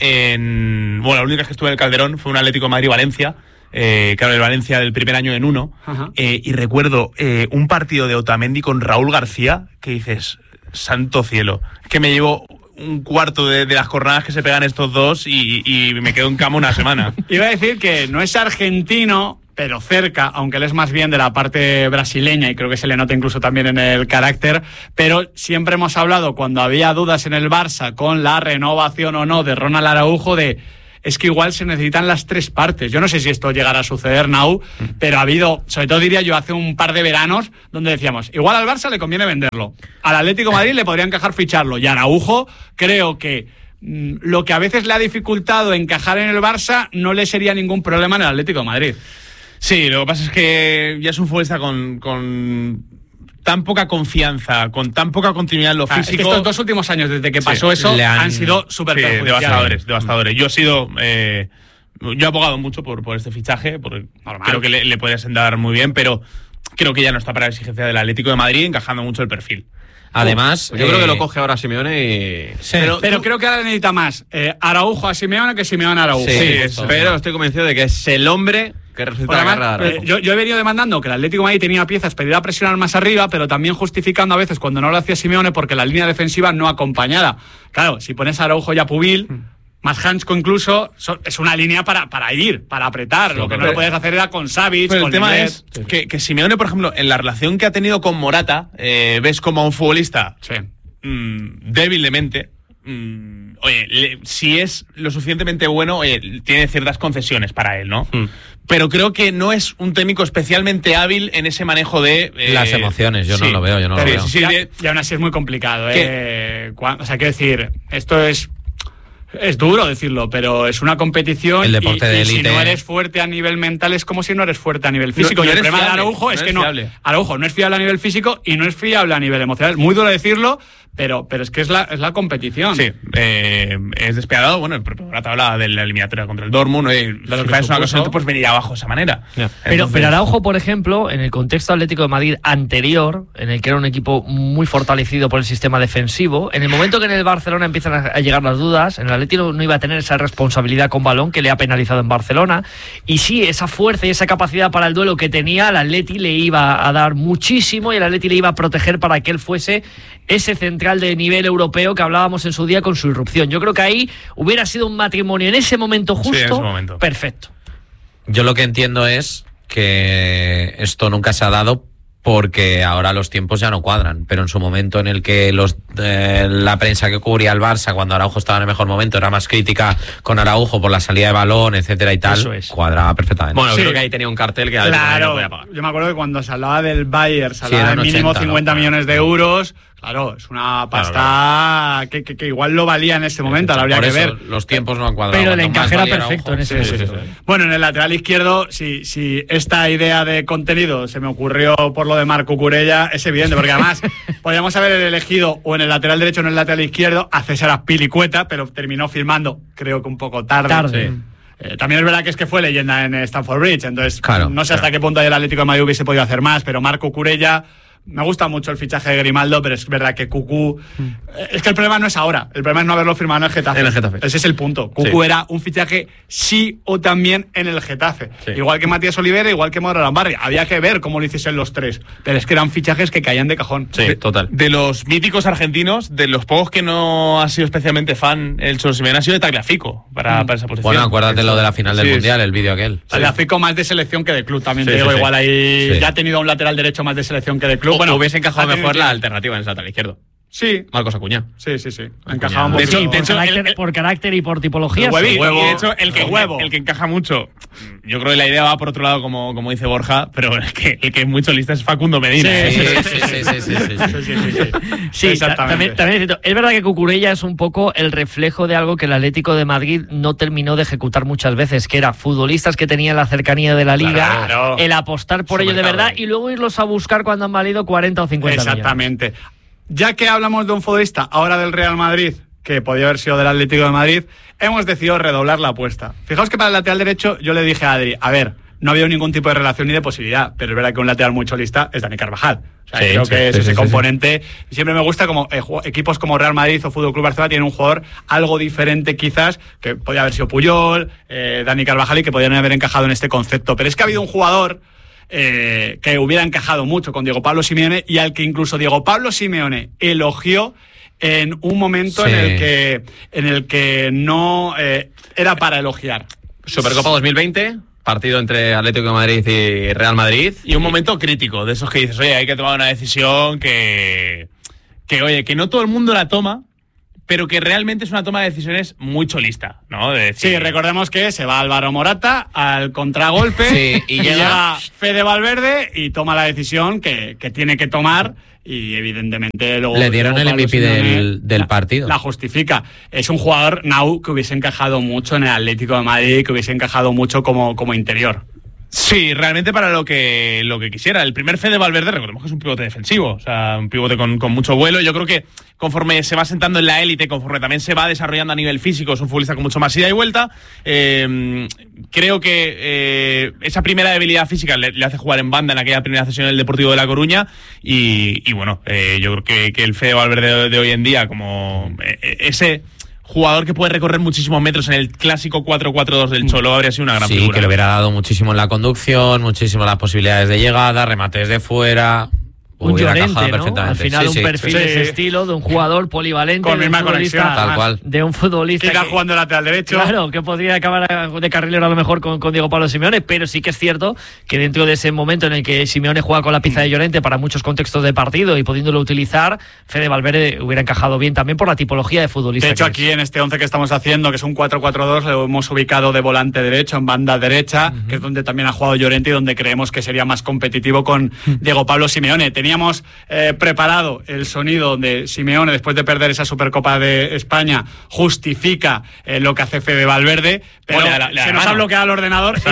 la única vez que estuve en el Calderón fue un Atlético de Madrid-Valencia. Claro, el Valencia del primer año en 1. Y recuerdo un partido de Otamendi con Raúl García que dices, santo cielo, que me llevo un cuarto de las jornadas que se pegan estos dos y me quedo en cama una semana. Iba a decir que no es argentino, pero cerca, aunque él es más bien de la parte brasileña y creo que se le nota incluso también en el carácter, pero siempre hemos hablado cuando había dudas en el Barça con la renovación o no de Ronald Araujo es que igual se necesitan las 3 partes. Yo no sé si esto llegará a suceder, Nau, pero ha habido, sobre todo diría yo, hace un par de veranos, donde decíamos, igual al Barça le conviene venderlo, al Atlético de Madrid le podría encajar ficharlo, y Araujo creo que lo que a veces le ha dificultado encajar en el Barça no le sería ningún problema en el Atlético de Madrid. Sí, lo que pasa es que ya es un futbolista con tan poca confianza, con tan poca continuidad en lo físico. Es que estos 2 últimos años, desde que pasó eso, han sido súper devastadores. Yo he abogado mucho por este fichaje, porque creo que le puede sentar muy bien, pero creo que ya no está para la exigencia del Atlético de Madrid, encajando mucho el perfil. Además, yo creo que lo coge ahora Simeone y... Sí, pero creo que ahora necesita más Araujo a Simeone que Simeone a Araujo. Pero estoy convencido de que es el hombre que resulta agarrar. Yo he venido demandando que el Atlético de Madrid tenía piezas para ir a presionar más arriba, pero también justificando a veces cuando no lo hacía Simeone porque la línea defensiva no acompañada. Claro, si pones a Araujo y a Pubil, más Hansko incluso, es una línea para ir, para apretar. Lo que no lo puedes hacer era con Savic, pero con el tema es que Simeone, por ejemplo, en la relación que ha tenido con Morata, ves como a un futbolista débil de mente. Si es lo suficientemente bueno, tiene ciertas concesiones para él, ¿no? Pero creo que no es un técnico especialmente hábil en ese manejo de... las emociones, yo no lo veo, Y aún así es muy complicado, o sea, quiero decir, esto es duro decirlo, pero es una competición. El deporte de élite. Si no eres fuerte a nivel mental es como si no eres fuerte a nivel físico. Y el problema de Araujo es que Araujo no es fiable a nivel físico y no es fiable a nivel emocional. Muy duro decirlo, pero es que es la competición. Sí, es despiadado. Bueno, el propio Morata hablaba de la eliminatoria contra el Dortmund. Si es una cosa, pues venir abajo de esa manera. Pero Araujo, por ejemplo, en el contexto Atlético de Madrid anterior, en el que era un equipo muy fortalecido por el sistema defensivo, en el momento que en el Barcelona empiezan a llegar las dudas, en el Atlético no iba a tener esa responsabilidad con balón que le ha penalizado en Barcelona, y sí, esa fuerza y esa capacidad para el duelo que tenía, el Atleti le iba a dar muchísimo y el Atleti le iba a proteger para que él fuese ese central de nivel europeo que hablábamos en su día con su irrupción. Yo creo que ahí hubiera sido un matrimonio en ese momento justo, en ese momento. Perfecto. Yo lo que entiendo es que esto nunca se ha dado porque ahora los tiempos ya no cuadran, pero en su momento en el que la prensa que cubría el Barça cuando Araujo estaba en el mejor momento era más crítica con Araujo por la salida de balón, etcétera y tal, cuadraba perfectamente. Bueno, creo que ahí tenía un cartel que claro, yo me acuerdo que cuando se hablaba del Bayern, se hablaba de mínimo 80, 50 millones de euros. Claro, es una pasta que igual lo valía en ese momento, ahora habría que ver. Los tiempos no han cuadrado. Pero el encaje era perfecto en ese momento. Bueno, en el lateral izquierdo, si esta idea de contenido se me ocurrió por lo de Marco Curella, es evidente, porque además podríamos haber elegido o en el lateral derecho o en el lateral izquierdo a César Azpilicueta, pero terminó firmando, creo que un poco tarde. También es verdad que fue leyenda en Stamford Bridge, entonces no sé hasta qué punto el Atlético de Madrid hubiese podido hacer más, pero Marco Curella... Me gusta mucho el fichaje de Grimaldo, pero es verdad que Cucú... Es que el problema no es ahora, el problema es no haberlo firmado en el Getafe. Ese es el punto. Cucú era un fichaje sí o también en el Getafe. Igual que Matías Olivera, igual que Mauro Lambarri. Había que ver cómo lo hiciesen los tres, pero es que eran fichajes que caían de cajón. Sí, total. De los míticos argentinos, de los pocos que no ha sido especialmente fan el Cholo Simeone, ha sido de Tagliafico para esa posición. Bueno, acuérdate lo de la final del Mundial, el vídeo aquel. Tagliafico más de selección que de club, también te digo. Igual ahí ya ha tenido un lateral derecho más de selección que de club. Bueno, hubiese encajado mejor la alternativa en ese lateral izquierdo. Sí. Marcos Acuña. Sí. Encajaba un poco. De hecho, por carácter y por tipología. Y de hecho, el que encaja mucho, yo creo que la idea va por otro lado, como dice Borja, pero el que es muy cholista es Facundo Medina. Sí, exactamente. También es cierto. Es verdad que Cucurella es un poco el reflejo de algo que el Atlético de Madrid no terminó de ejecutar muchas veces, que era futbolistas que tenían la cercanía de la Liga, el apostar por ellos de verdad y luego irlos a buscar cuando han valido 40 o 50 Exactamente. millones. Ya que hablamos de un futbolista ahora del Real Madrid, que podía haber sido del Atlético de Madrid, hemos decidido redoblar la apuesta. Fijaos que para el lateral derecho yo le dije a Adri, a ver, no había ningún tipo de relación ni de posibilidad, pero es verdad que un lateral muy cholista es Dani Carvajal. O sea, creo que es ese componente. Siempre me gusta como equipos como Real Madrid o Fútbol Club Barcelona tienen un jugador algo diferente quizás, que podía haber sido Puyol, Dani Carvajal, y que podían haber encajado en este concepto. Pero es que ha habido un jugador que hubiera encajado mucho con Diego Pablo Simeone y al que incluso Diego Pablo Simeone elogió en un momento en el que no era para elogiar. Supercopa 2020, partido entre Atlético de Madrid y Real Madrid. Y un momento crítico, de esos que dices, oye, hay que tomar una decisión que no todo el mundo la toma, pero que realmente es una toma de decisiones muy cholista, ¿no? De decir... Sí, recordemos que se va Álvaro Morata al contragolpe y llega Fede Valverde y toma la decisión que tiene que tomar y evidentemente luego... Le dieron el MVP del partido. La justifica. Es un jugador, Nau, que hubiese encajado mucho en el Atlético de Madrid, que hubiese encajado mucho como interior. Sí, realmente para lo que quisiera. El primer Fede Valverde, recordemos que es un pivote defensivo, o sea, un pivote con mucho vuelo. Yo creo que conforme se va sentando en la élite, conforme también se va desarrollando a nivel físico, es un futbolista con mucho más ida y vuelta. Creo que esa primera debilidad física le hace jugar en banda en aquella primera sesión del Deportivo de La Coruña. Y bueno, yo creo que el Fede Valverde de hoy en día, como ese jugador que puede recorrer muchísimos metros en el clásico 4-4-2 del Cholo, habría sido una gran figura. Sí, que le hubiera dado muchísimo en la conducción, muchísimo las posibilidades de llegada, remates de fuera. Un Llorente, ¿no? Perfectamente. Al final un perfil de ese estilo, de un jugador polivalente, con misma conexión, tal cual. De un futbolista que irá jugando lateral derecho. Claro, que podría acabar de carrilero a lo mejor con Diego Pablo Simeone, pero sí que es cierto que dentro de ese momento en el que Simeone juega con la pieza de Llorente para muchos contextos de partido y pudiéndolo utilizar, Fede Valverde hubiera encajado bien también por la tipología de futbolista. De hecho, aquí en este 11 que estamos haciendo, que es un 4-4-2, lo hemos ubicado de volante derecho, en banda derecha, que es donde también ha jugado Llorente y donde creemos que sería más competitivo con Diego Pablo Simeone. Teníamos preparado el sonido donde Simeone, después de perder esa Supercopa de España, justifica lo que hace Fede Valverde, pero se nos ha bloqueado el ordenador.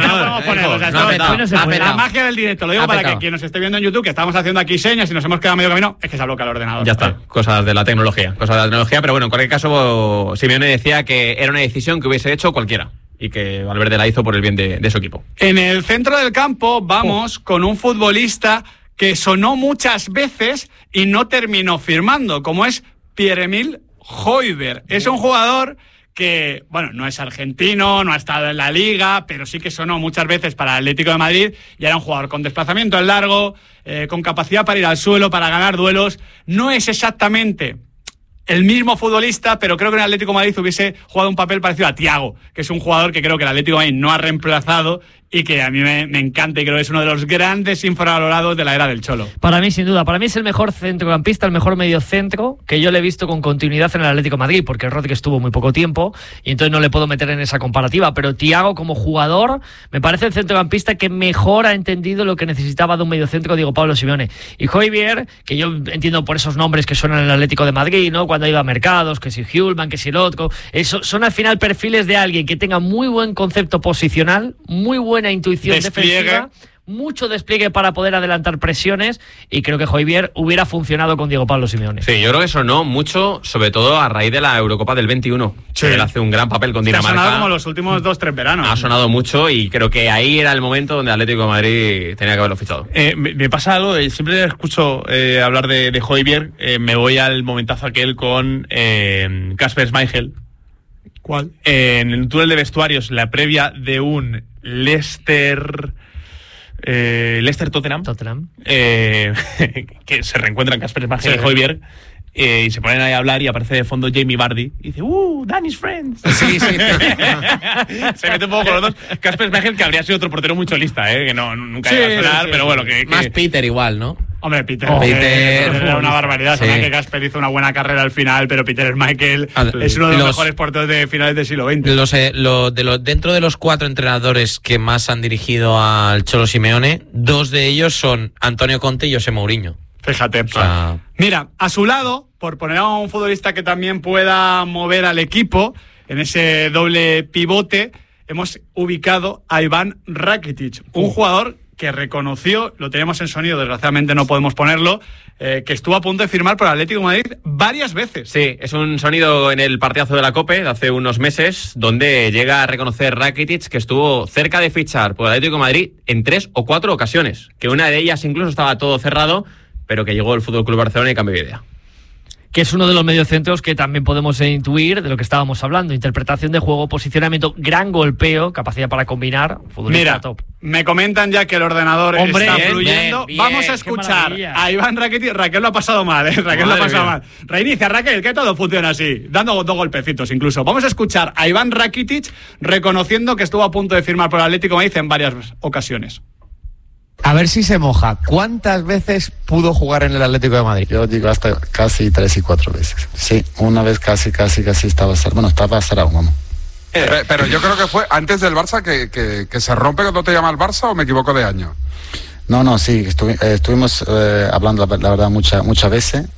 La magia del directo, lo digo para que quien nos esté viendo en YouTube, que estamos haciendo aquí señas y nos hemos quedado medio camino, es que se ha bloqueado el ordenador. Ya está, cosas de la tecnología, pero bueno, en cualquier caso, Simeone decía que era una decisión que hubiese hecho cualquiera y que Valverde la hizo por el bien de su equipo. En el centro del campo vamos con un futbolista que sonó muchas veces y no terminó firmando, como es Pierre-Emile Højbjerg. Es un jugador que, bueno, no es argentino, no ha estado en la Liga, pero sí que sonó muchas veces para el Atlético de Madrid y era un jugador con desplazamiento en largo, con capacidad para ir al suelo, para ganar duelos. No es exactamente el mismo futbolista, pero creo que en el Atlético de Madrid hubiese jugado un papel parecido a Thiago, que es un jugador que creo que el Atlético de Madrid no ha reemplazado y que a mí me encanta y creo que es uno de los grandes infravalorados de la era del Cholo. Para mí, sin duda, para mí es el mejor centrocampista, el mejor mediocentro que yo le he visto con continuidad en el Atlético de Madrid, porque Rodri estuvo muy poco tiempo y entonces no le puedo meter en esa comparativa, pero Thiago como jugador me parece el centrocampista que mejor ha entendido lo que necesitaba de un mediocentro Diego Pablo Simeone. Y Højbjerg, que yo entiendo por esos nombres que suenan en el Atlético de Madrid, ¿no? Cuando ha ido a mercados, que si Hjulman, que si Lotko, son al final perfiles de alguien que tenga muy buen concepto posicional, muy buena intuición defensiva, mucho despliegue para poder adelantar presiones, y creo que Højbjerg hubiera funcionado con Diego Pablo Simeone. Sí, yo creo que sonó mucho, sobre todo a raíz de la Eurocopa del 21. Sí. Él hace un gran papel con Dinamarca. Ha sonado como los últimos 2-3 veranos. Ha sonado mucho y creo que ahí era el momento donde Atlético de Madrid tenía que haberlo fichado. Me pasa algo, siempre escucho hablar de Højbjerg, me voy al momentazo aquel con Kasper Schmeichel. ¿Cuál? En el túnel de vestuarios, la previa de un Leicester Tottenham, que se reencuentran Kasper Schmeichel y Højbjerg, y se ponen ahí a hablar y aparece de fondo Jamie Vardy y dice Danny's friends. Sí. Se mete un poco con los dos. Kasper Schmeichel, que habría sido otro portero muy cholista, que nunca iba a sonar, pero bueno, más Peter igual, ¿no? Hombre, Peter Peter era una barbaridad. Sí. Sabía que Casper hizo una buena carrera al final, pero Peter Schmeichel es uno de los mejores porteros de finales del siglo XX. Dentro de los 4 entrenadores que más han dirigido al Cholo Simeone, 2 de ellos son Antonio Conte y José Mourinho. Fíjate. Mira, a su lado, por poner a un futbolista que también pueda mover al equipo en ese doble pivote, hemos ubicado a Iván Rakitic, un jugador que reconoció, lo tenemos en sonido, desgraciadamente no podemos ponerlo, que estuvo a punto de firmar por el Atlético de Madrid varias veces. Sí, es un sonido en el partidazo de la COPE de hace unos meses, donde llega a reconocer Rakitic que estuvo cerca de fichar por el Atlético de Madrid en 3 o 4 ocasiones, que una de ellas incluso estaba todo cerrado, pero que llegó el FC Barcelona y cambió de idea. Que es uno de los mediocentros que también podemos intuir de lo que estábamos hablando. Interpretación de juego, posicionamiento, gran golpeo, capacidad para combinar. Mira, top. Me comentan ya que el ordenador está fluyendo. Bien, vamos a escuchar a Iván Rakitic. Raquel lo ha pasado mal, Raquel lo ha pasado mal. Reinicia, Raquel, que todo funciona así, dando 2 golpecitos incluso. Vamos a escuchar a Iván Rakitic reconociendo que estuvo a punto de firmar por el Atlético de Madrid en varias ocasiones. A ver si se moja. ¿Cuántas veces pudo jugar en el Atlético de Madrid? Yo digo hasta casi 3 y 4 veces. Sí, una vez casi estaba cerrado, vamos. Pero yo creo que fue antes del Barça que se rompe cuando te llama el Barça, ¿o me equivoco de año? No, sí, estuvimos hablando la verdad muchas veces